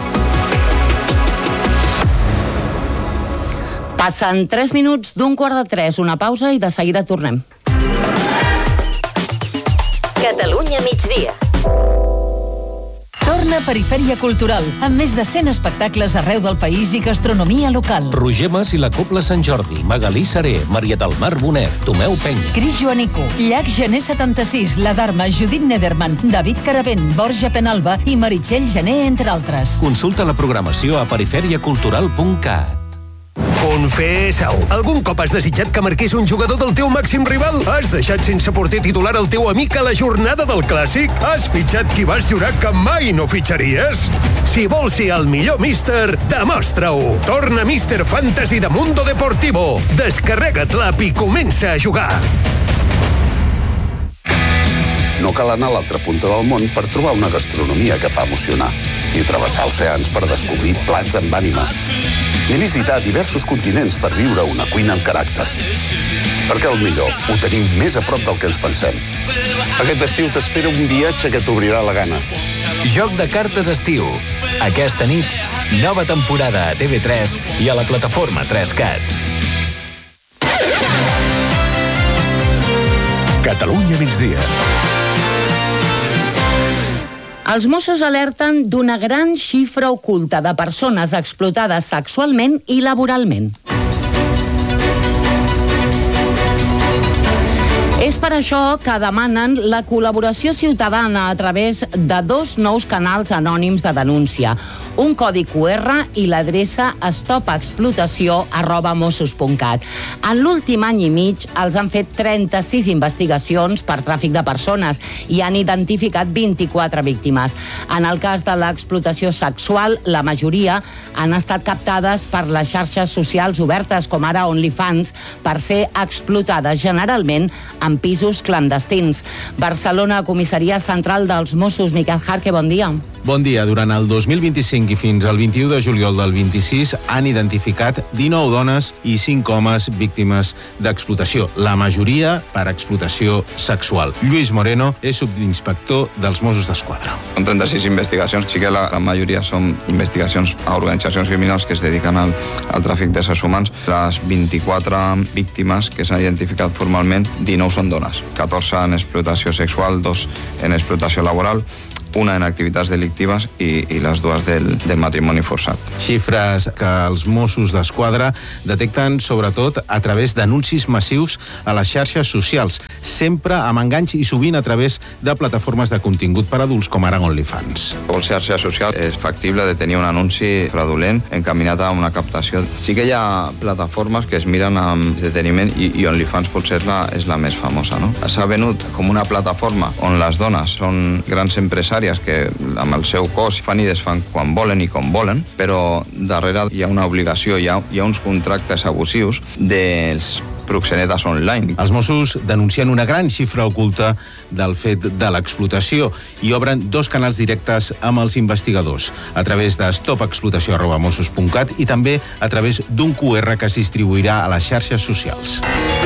Passen tres minuts d'un quart de tres, una pausa i de seguida tornem. Catalunya migdia. Torna Perifèria Cultural, amb més de cent espectacles arreu del país i gastronomia local. Roger Mas i la Cobla Sant Jordi, Magalí Seré, Maria del Mar Bonet, Tomeu Penya. Cris Joanico, Llac Gener setanta-sis, La Dharma, Judit Nederman, David Caravent, Borja Penalba i Meritxell Gené, entre altres. Consulta la programació a perifèria cultural punt cat. Confessa-ho. Algun cop has desitjat que marqués un jugador del teu màxim rival? Has deixat sense porter titular el teu amic a la jornada del Clàssic? Has fitxat qui vas jurar que mai no fitxaries? Si vols ser el millor míster, demostra-ho. Torna Míster Fantasy de Mundo Deportivo. Descarrega't l'app i comença a jugar. No cal anar a l'altra punta del món per trobar una gastronomia que fa emocionar, ni travessar oceans per descobrir plats amb ànima, ni visitar diversos continents per viure una cuina amb caràcter. Perquè el millor ho tenim més a prop del que ens pensem. Aquest estiu t'espera un viatge que t'obrirà la gana. Joc de cartes estiu. Aquesta nit, nova temporada a T V tres i a la plataforma tres cat. Catalunya migdia. Els Mossos alerten d'una gran xifra oculta de persones explotades sexualment i laboralment. És per per això que demanen la col·laboració ciutadana a través de dos nous canals anònims de denúncia, un codi Q R i l'adreça stopexplotació arroba mossos punt cat. En l'últim any i mig els han fet trenta-sis investigacions per tràfic de persones i han identificat vint-i-quatre víctimes. En el cas de l'explotació sexual, la majoria han estat captades per les xarxes socials obertes, com ara OnlyFans, per ser explotades generalment en pisos clandestins. Barcelona, comissaria central dels Mossos. Miquel Jarque, bon dia. Bon dia. Durant el dos mil vint-i-cinc i fins al vint-i-u de juliol del vint-i-sis han identificat dinou dones i cinc homes víctimes d'explotació, la majoria per explotació sexual. Lluís Moreno és subinspector dels Mossos d'Esquadra. Són trenta-sis investigacions, sí que la, la majoria són investigacions a organitzacions criminals que es dediquen al, al tràfic d'éssers humans. Les vint-i-quatre víctimes que s'han identificat formalment, dinou són dones, catorze en explotació sexual, dos en explotació laboral, una en activitats delictives i, i les dues del, del matrimoni forçat. Xifres que els Mossos d'Esquadra detecten sobretot a través d'anuncis massius a les xarxes socials, sempre amb enganys i sovint a través de plataformes de contingut per adults com ara OnlyFans. Qualsevol xarxa social és factible de tenir un anunci fraudulent encaminat a una captació. Sí que hi ha plataformes que es miren amb deteniment i, i OnlyFans potser és la, és la més famosa, no? S'ha venut com una plataforma on les dones són grans empresàries que amb el seu cos fan i desfan quan volen i com volen, però darrere hi ha una obligació, hi ha, hi ha uns contractes abusius dels proxenetes online. Els Mossos denuncien una gran xifra oculta del fet de l'explotació i obren dos canals directes amb els investigadors, a través de stopexplotació arroba mossos punt cat i també a través d'un Q R que es distribuirà a les xarxes socials.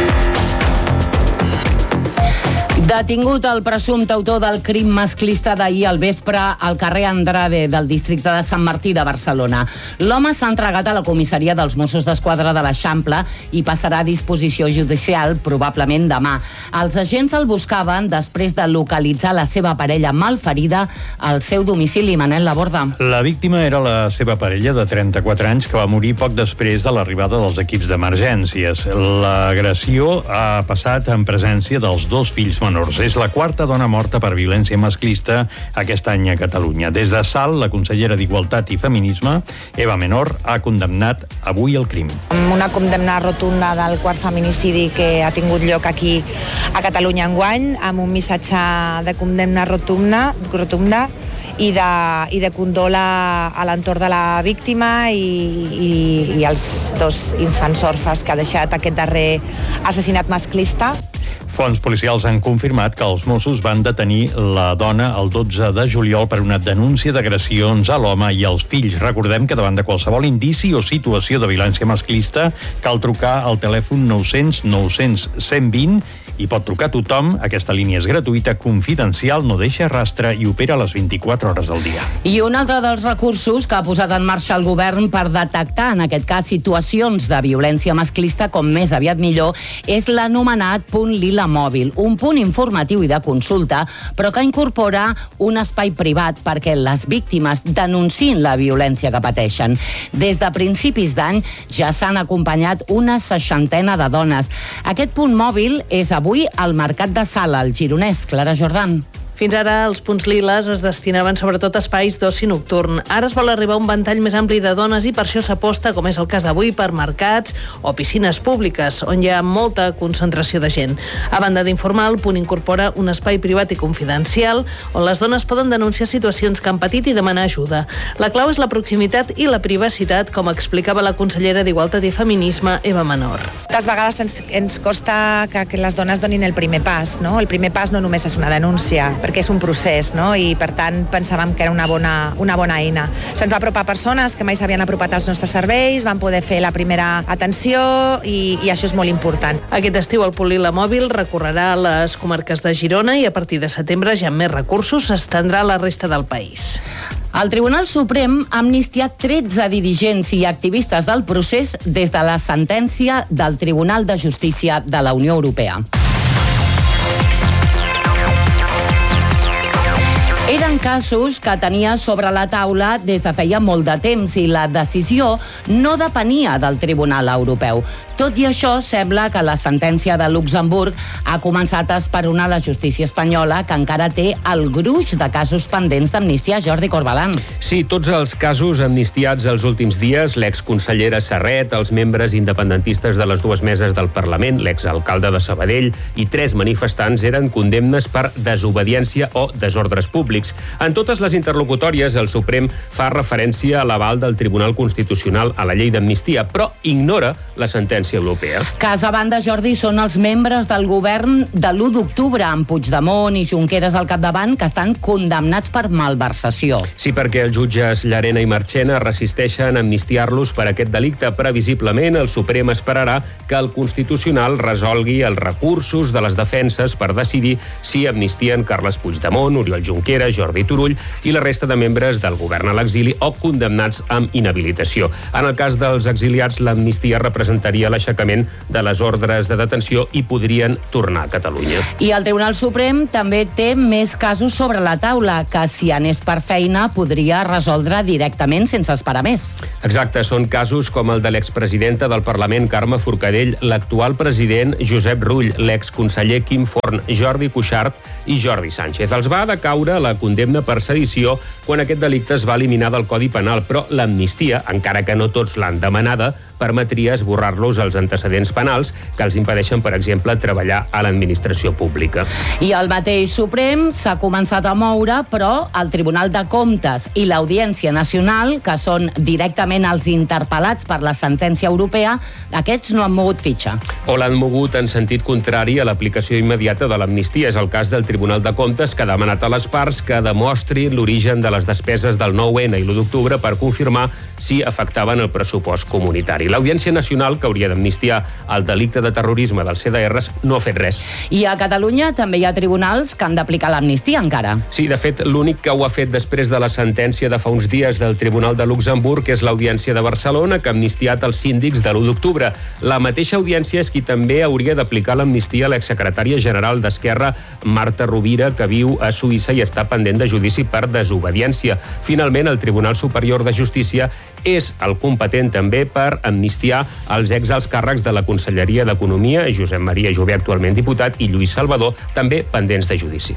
Detingut el presumpte autor del crim masclista d'ahir al vespre al carrer Andrade del districte de Sant Martí de Barcelona. L'home s'ha entregat a la comissaria dels Mossos d'Esquadra de l'Eixample i passarà a disposició judicial probablement demà. Els agents el buscaven després de localitzar la seva parella malferida al seu domicili. Manel Laborda. La víctima era la seva parella de trenta-quatre anys que va morir poc després de l'arribada dels equips d'emergències. L'agressió ha passat en presència dels dos fills menors. És la quarta dona morta per violència masclista aquest any a Catalunya. Des de Salt, la consellera d'Igualtat i Feminisme, Eva Menor, ha condemnat avui el crim. Amb una condemna rotunda del quart feminicidi que ha tingut lloc aquí a Catalunya enguany, amb un missatge de condemna rotunda, rotunda i de, i de condol a, a l'entorn de la víctima i, i, i els dos infants orfes que ha deixat aquest darrer assassinat masclista. Fons policials han confirmat que els Mossos van detenir la dona el dotze de juliol per una denúncia d'agressions a l'home i als fills. Recordem que davant de qualsevol indici o situació de violència masclista cal trucar al telèfon nou cents nou cents cent vint i pot trucar tothom. Aquesta línia és gratuïta, confidencial, no deixa rastre i opera a les vint-i-quatre hores del dia. I un altre dels recursos que ha posat en marxa el govern per detectar, en aquest cas, situacions de violència masclista com més aviat millor, és l'anomenat punt Lila Mòbil, un punt informatiu i de consulta, però que incorpora un espai privat perquè les víctimes denunciïn la violència que pateixen. Des de principis d'any ja s'han acompanyat una seixantena de dones. Aquest punt mòbil és avui al Mercat de Sala, al Gironès. Clara Jordan. Fins ara, els punts liles es destinaven sobretot a espais d'oci nocturn. Ara es vol arribar a un ventall més ampli de dones i per això s'aposta, com és el cas d'avui, per mercats o piscines públiques, on hi ha molta concentració de gent. A banda d'informar, el punt incorpora un espai privat i confidencial on les dones poden denunciar situacions que han patit i demanar ajuda. La clau és la proximitat i la privacitat, com explicava la consellera d'Igualtat i Feminisme, Eva Menor. Moltes vegades ens, ens costa que, que les dones donin el primer pas, no? El primer pas no només és una denúncia, perquè és un procés, no? I per tant pensàvem que era una bona, una bona eina. Se'ns va apropar persones que mai s'havien apropat als nostres serveis, van poder fer la primera atenció i, i això és molt important. Aquest estiu el punt Lila Mòbil recorrerà a les comarques de Girona i a partir de setembre ja amb més recursos s'estendrà a la resta del país. El Tribunal Suprem ha amnistiat tretze dirigents i activistes del procés des de la sentència del Tribunal de Justícia de la Unió Europea. Eren casos que tenia sobre la taula des de feia molt de temps i la decisió no depenia del Tribunal Europeu. Tot i això, sembla que la sentència de Luxemburg ha començat a esperonar la justícia espanyola, que encara té el gruix de casos pendents d'amnistia. Jordi Corbalan. Sí, tots els casos amnistiats els últims dies, l'exconsellera Serret, els membres independentistes de les dues meses del Parlament, l'exalcalde de Sabadell i tres manifestants eren condemnes per desobediència o desordres públics. En totes les interlocutòries, el Suprem fa referència a l'aval del Tribunal Constitucional a la llei d'amnistia, però ignora la sentència europea. Cas a banda, Jordi, són els membres del govern de l'u d'octubre, amb Puigdemont i Junqueras al capdavant, que estan condemnats per malversació. Sí, perquè els jutges Llarena i Marchena resisteixen a amnistiar-los per aquest delicte. Previsiblement, el Suprem esperarà que el Constitucional resolgui els recursos de les defenses per decidir si amnistien Carles Puigdemont, Oriol Junqueras, Jordi Turull i la resta de membres del govern a l'exili o condemnats amb inhabilitació. En el cas dels exiliats, l'amnistia representaria l'aixecament de les ordres de detenció i podrien tornar a Catalunya. I el Tribunal Suprem també té més casos sobre la taula, que si anés per feina podria resoldre directament sense esperar més. Exacte, són casos com el de l'expresidenta del Parlament, Carme Forcadell, l'actual president Josep Rull, l'exconseller Quim Forn, Jordi Cuixart i Jordi Sánchez. Els va decaure la condemna per sedició quan aquest delicte es va eliminar del Codi Penal, però l'amnistia, encara que no tots l'han demanada, permetria esborrar-los els antecedents penals que els impedeixen, per exemple, treballar a l'administració pública. I el mateix Suprem s'ha començat a moure, però el Tribunal de Comptes i l'Audiència Nacional, que són directament els interpel·lats per la sentència europea, aquests no han mogut fitxa. O l'han mogut en sentit contrari a l'aplicació immediata de l'amnistia. És el cas del Tribunal de Comptes, que ha demanat a les parts que demostrin l'origen de les despeses del nou ene i l'u d'octubre per confirmar si afectaven el pressupost comunitari. L'Audiència Nacional, que hauria d'amnistiar el delicte de terrorisme dels ce de erres, no ha fet res. I a Catalunya també hi ha tribunals que han d'aplicar l'amnistia encara. Sí, de fet, l'únic que ho ha fet després de la sentència de fa uns dies del Tribunal de Luxemburg és l'Audiència de Barcelona, que ha amnistiat els síndics de l'u d'octubre. La mateixa audiència és qui també hauria d'aplicar l'amnistia a l'exsecretària general d'Esquerra, Marta Rovira, que viu a Suïssa i està pendent de judici per desobediència. Finalment, el Tribunal Superior de Justícia és el competent també per amnistiar els exalts càrrecs de la Conselleria d'Economia, Josep Maria Jové, actualment diputat, i Lluís Salvador, també pendents de judici.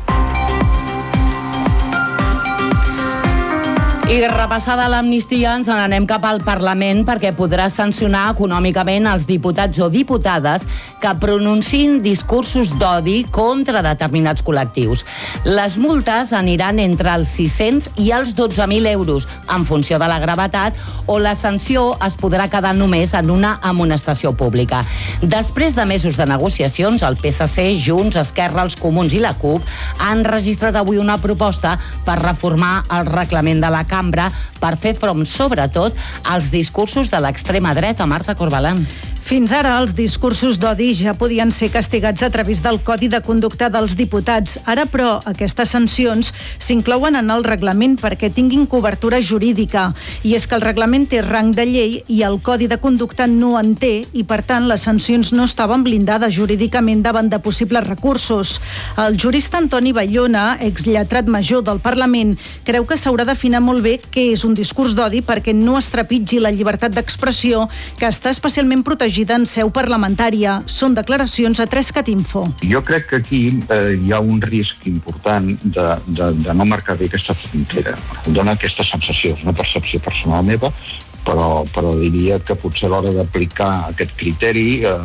I repassada l'amnistia, ens n'anem cap al Parlament perquè podrà sancionar econòmicament els diputats o diputades que pronunciïn discursos d'odi contra determinats col·lectius. Les multes aniran entre els sis-cents i els dotze mil euros, en funció de la gravetat, o la sanció es podrà quedar només en una amonestació pública. Després de mesos de negociacions, el pe esse ce, Junts, Esquerra, els Comuns i la CUP han registrat avui una proposta per reformar el reglament de la cambra per fer front, sobretot, als discursos de l'extrema dreta. Marta Corbalan. Fins ara, els discursos d'odi ja podien ser castigats a través del Codi de Conducta dels Diputats. Ara, però, aquestes sancions s'inclouen en el reglament perquè tinguin cobertura jurídica. I és que el reglament té rang de llei i el Codi de Conducta no en té i, per tant, les sancions no estaven blindades jurídicament davant de possibles recursos. El jurista Antoni Bayona, exlletrat major del Parlament, creu que s'haurà d'afinar molt bé què és un discurs d'odi perquè no es trepitgi la llibertat d'expressió, que està especialment protegida en seu parlamentària. Són declaracions a tres cat info. Jo crec que aquí eh, hi ha un risc important de, de, de no marcar bé aquesta frontera. Em dona aquesta sensació, és una percepció personal meva, però, però diria que potser a l'hora d'aplicar aquest criteri eh,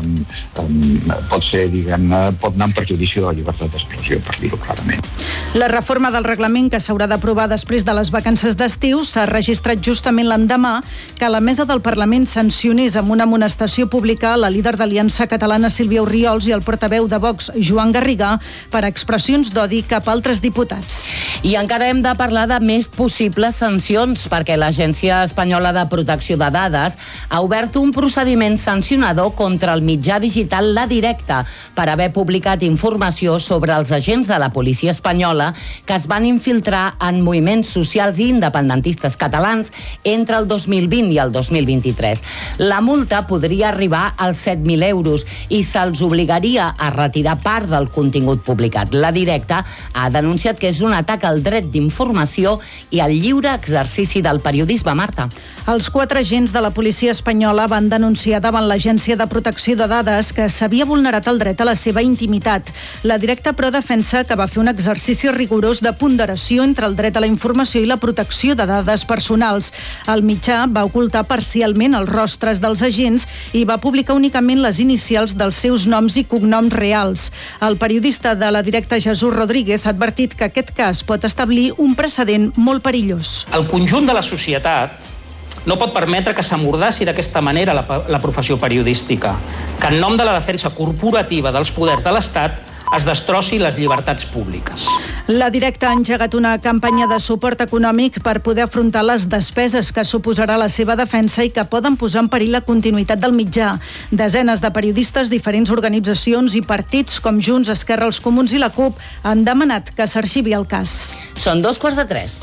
eh, pot ser, diguem-ne, pot anar en perjudici de la llibertat d'expressió, per dir-ho clarament. La reforma del reglament que s'haurà d'aprovar després de les vacances d'estiu s'ha registrat justament l'endemà que la mesa del Parlament sancionés amb una amonestació pública la líder d'Aliança Catalana Sílvia Orriols i el portaveu de Vox Joan Garriga per expressions d'odi cap a altres diputats. I encara hem de parlar de més possibles sancions perquè l'Agència Espanyola de Protecció de Dades ha obert un procediment sancionador contra el mitjà digital La Directa per haver publicat informació sobre els agents de la policia espanyola que es van infiltrar en moviments socials i independentistes catalans entre el dos mil vint i el dos mil vint-i-tres. La multa podria arribar als set mil euros i se'ls obligaria a retirar part del contingut publicat. La Directa ha denunciat que és un atac el dret d'informació i el lliure exercici del periodisme. Marta. Els quatre agents de la policia espanyola van denunciar davant l'Agència de Protecció de Dades que s'havia vulnerat el dret a la seva intimitat. La Directa Pro defensa que va fer un exercici rigorós de ponderació entre el dret a la informació i la protecció de dades personals. El mitjà va ocultar parcialment els rostres dels agents i va publicar únicament les inicials dels seus noms i cognoms reals. El periodista de la Directa, Jesús Rodríguez, ha advertit que aquest cas pot establir un precedent molt perillós. El conjunt de la societat no pot permetre que s'amordassi d'aquesta manera la, la professió periodística, que en nom de la defensa corporativa dels poders de l'Estat es destrossi les llibertats públiques. La Directa ha engegat una campanya de suport econòmic per poder afrontar les despeses que suposarà la seva defensa i que poden posar en perill la continuïtat del mitjà. Desenes de periodistes, diferents organitzacions i partits com Junts, Esquerra, els Comuns i la CUP han demanat que s'arxivi el cas. Són dos quarts de tres.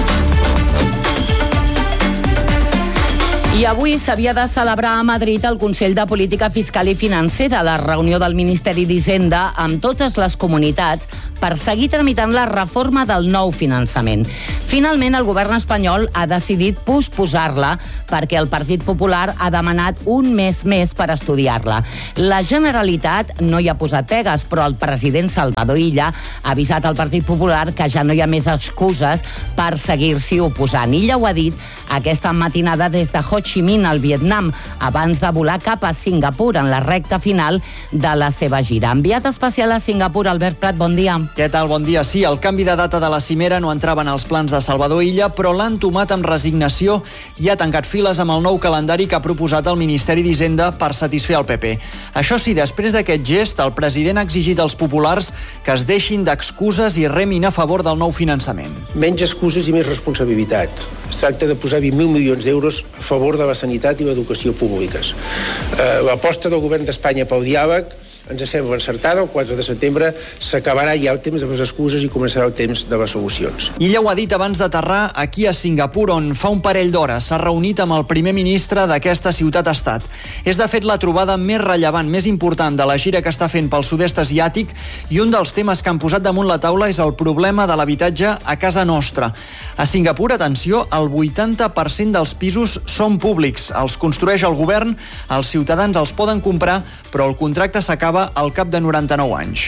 I avui s'havia de celebrar a Madrid el Consell de Política Fiscal i Financera, la reunió del Ministeri d'Hisenda amb totes les comunitats per seguir tramitant la reforma del nou finançament. Finalment, el govern espanyol ha decidit posposar-la perquè el Partit Popular ha demanat un mes més per estudiar-la. La Generalitat no hi ha posat pegues, però el president Salvador Illa ha avisat al Partit Popular que ja no hi ha més excuses per seguir-s'hi oposant. Illa ho ha dit aquesta matinada des de Ho Chi Minh, al Vietnam, abans de volar cap a Singapur en la recta final de la seva gira. Enviat especial a Singapur, Albert Prat, bon dia. Què tal? Bon dia. Sí, el canvi de data de la cimera no entrava en els plans de Salvador Illa, però l'han tomat amb resignació i ha tancat files amb el nou calendari que ha proposat el Ministeri d'Hisenda per satisfer el P P. Això sí, després d'aquest gest, el president ha exigit als populars que es deixin d'excuses i remin a favor del nou finançament. Menys excuses i més responsabilitat. Es tracta de posar vint mil milions d'euros a favor de la sanitat i l'educació públiques. Eh, l'aposta del govern d'Espanya pel diàleg ens sembla encertada. El quatre de setembre s'acabarà ja el temps de les excuses i començarà el temps de les solucions. Illa ho ha dit abans d'aterrar aquí a Singapur, on fa un parell d'hores s'ha reunit amb el primer ministre d'aquesta ciutat-estat. És de fet la trobada més rellevant, més important de la gira que està fent pel sud-est asiàtic, i un dels temes que han posat damunt la taula és el problema de l'habitatge a casa nostra. A Singapur, atenció, el vuitanta per cent dels pisos són públics. Els construeix el govern, els ciutadans els poden comprar, però el contracte s'acaba al cap de noranta-nou anys.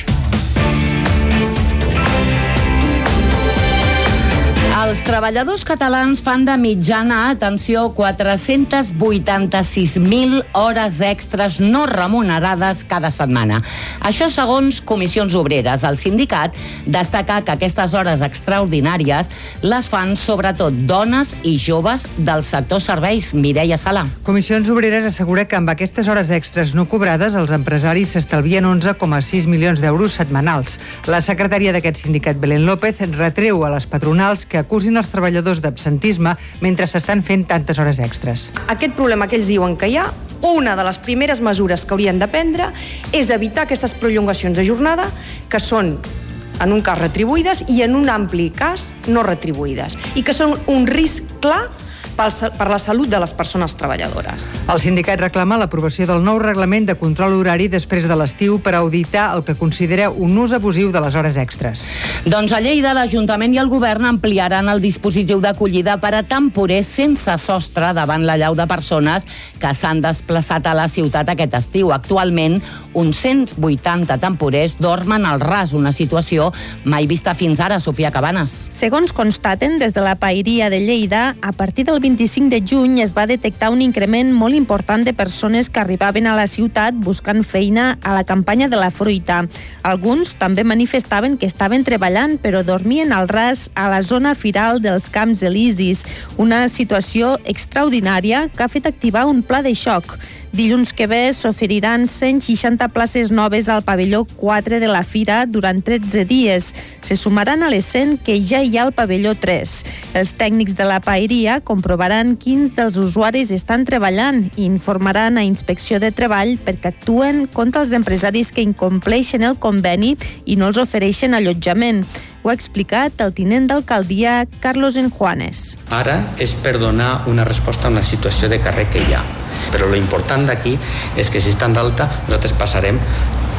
Els treballadors catalans fan de mitjana, atenció, quatre-cents vuitanta-sis mil hores extres no remunerades cada setmana. Això segons Comissions Obreres. El sindicat destaca que aquestes hores extraordinàries les fan sobretot dones i joves del sector serveis. Mireia Sala. Comissions Obreres assegura que amb aquestes hores extres no cobrades els empresaris s'estalvien onze coma sis milions d'euros setmanals. La secretària d'aquest sindicat, Belén López, retreu a les patronals que acusin els treballadors d'absentisme mentre s'estan fent tantes hores extres. Aquest problema que ells diuen que hi ha, una de les primeres mesures que haurien de prendre és evitar aquestes prolongacions de jornada que són en un cas retribuïdes i en un ampli cas no retribuïdes i que són un risc clar per la salut de les persones treballadores. El sindicat reclama l'aprovació del nou reglament de control horari després de l'estiu per auditar el que considera un ús abusiu de les hores extres. Doncs a Lleida l'Ajuntament i el Govern ampliaran el dispositiu d'acollida per a temporers sense sostre davant la llau de persones que s'han desplaçat a la ciutat aquest estiu. Actualment, uns cent vuitanta temporers dormen al ras, una situació mai vista fins ara. Sofia Cabanes. Segons constaten des de la Paeria de Lleida, a partir del vint-i-cinc de juny es va detectar un increment molt important de persones que arribaven a la ciutat buscant feina a la campanya de la fruita. Alguns també manifestaven que estaven treballant però dormien al ras a la zona firal dels Camps Elisis, una situació extraordinària que ha fet activar un pla de xoc. Dilluns que ve s'oferiran cent seixanta places noves al pavelló quatre de la Fira durant tretze dies. Se sumaran a les cent que ja hi ha al pavelló tres. Els tècnics de la Paeria comprovaran quins dels usuaris estan treballant i informaran a Inspecció de Treball perquè actuen contra els empresaris que incompleixen el conveni i no els ofereixen allotjament. Ho ha explicat el tinent d'alcaldia Carlos Enjuanes. Ara és per donar una resposta a una situació de carrer que hi ha. Però lo important d'aquí és que si estan d'alta nosaltres passarem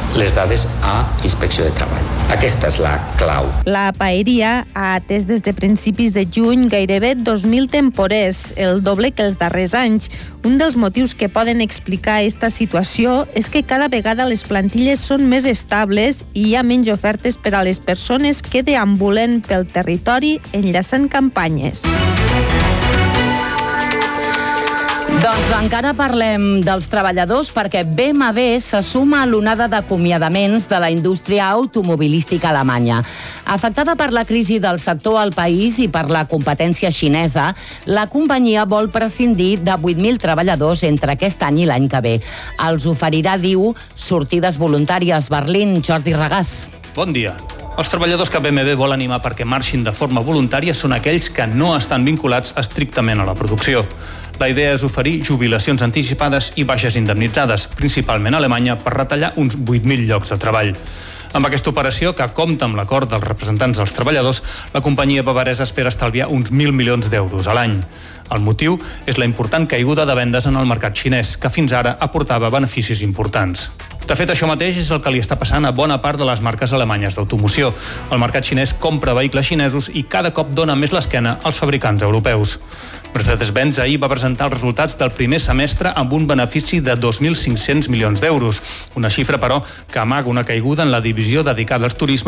les dades a Inspecció de Treball. Aquesta és la clau. La paeria ha atès des de principis de juny gairebé dos mil temporers, el doble que els darrers anys. Un dels motius que poden explicar aquesta situació és que cada vegada les plantilles són més estables i hi ha menys ofertes per a les persones que deambulen pel territori enllaçant campanyes. Doncs encara parlem dels treballadors perquè B M W se suma a l'onada d'acomiadaments de la indústria automobilística alemanya. Afectada per la crisi del sector al país i per la competència xinesa, la companyia vol prescindir de vuit mil treballadors entre aquest any i l'any que ve. Els oferirà, diu, sortides voluntàries. Berlín, Jordi Regàs. Bon dia. Els treballadors que B M W vol animar perquè marxin de forma voluntària són aquells que no estan vinculats estrictament a la producció. La idea és oferir jubilacions anticipades i baixes indemnitzades, principalment a Alemanya, per retallar uns vuit mil llocs de treball. Amb aquesta operació, que compta amb l'acord dels representants dels treballadors, la companyia bavaresa espera estalviar uns mil milions d'euros a l'any. El motiu és la important caiguda de vendes en el mercat xinès, que fins ara aportava beneficis importants. De fet, això mateix és el que li està passant a bona part de les marques alemanyes d'automoció. El mercat xinès compra vehicles xinesos i cada cop dona més l'esquena als fabricants europeus. Mercedes-Benz ahir va presentar els resultats del primer semestre amb un benefici de dos mil cinc-cents milions d'euros. Una xifra, però, que amaga una caiguda en la divisió dedicada al turisme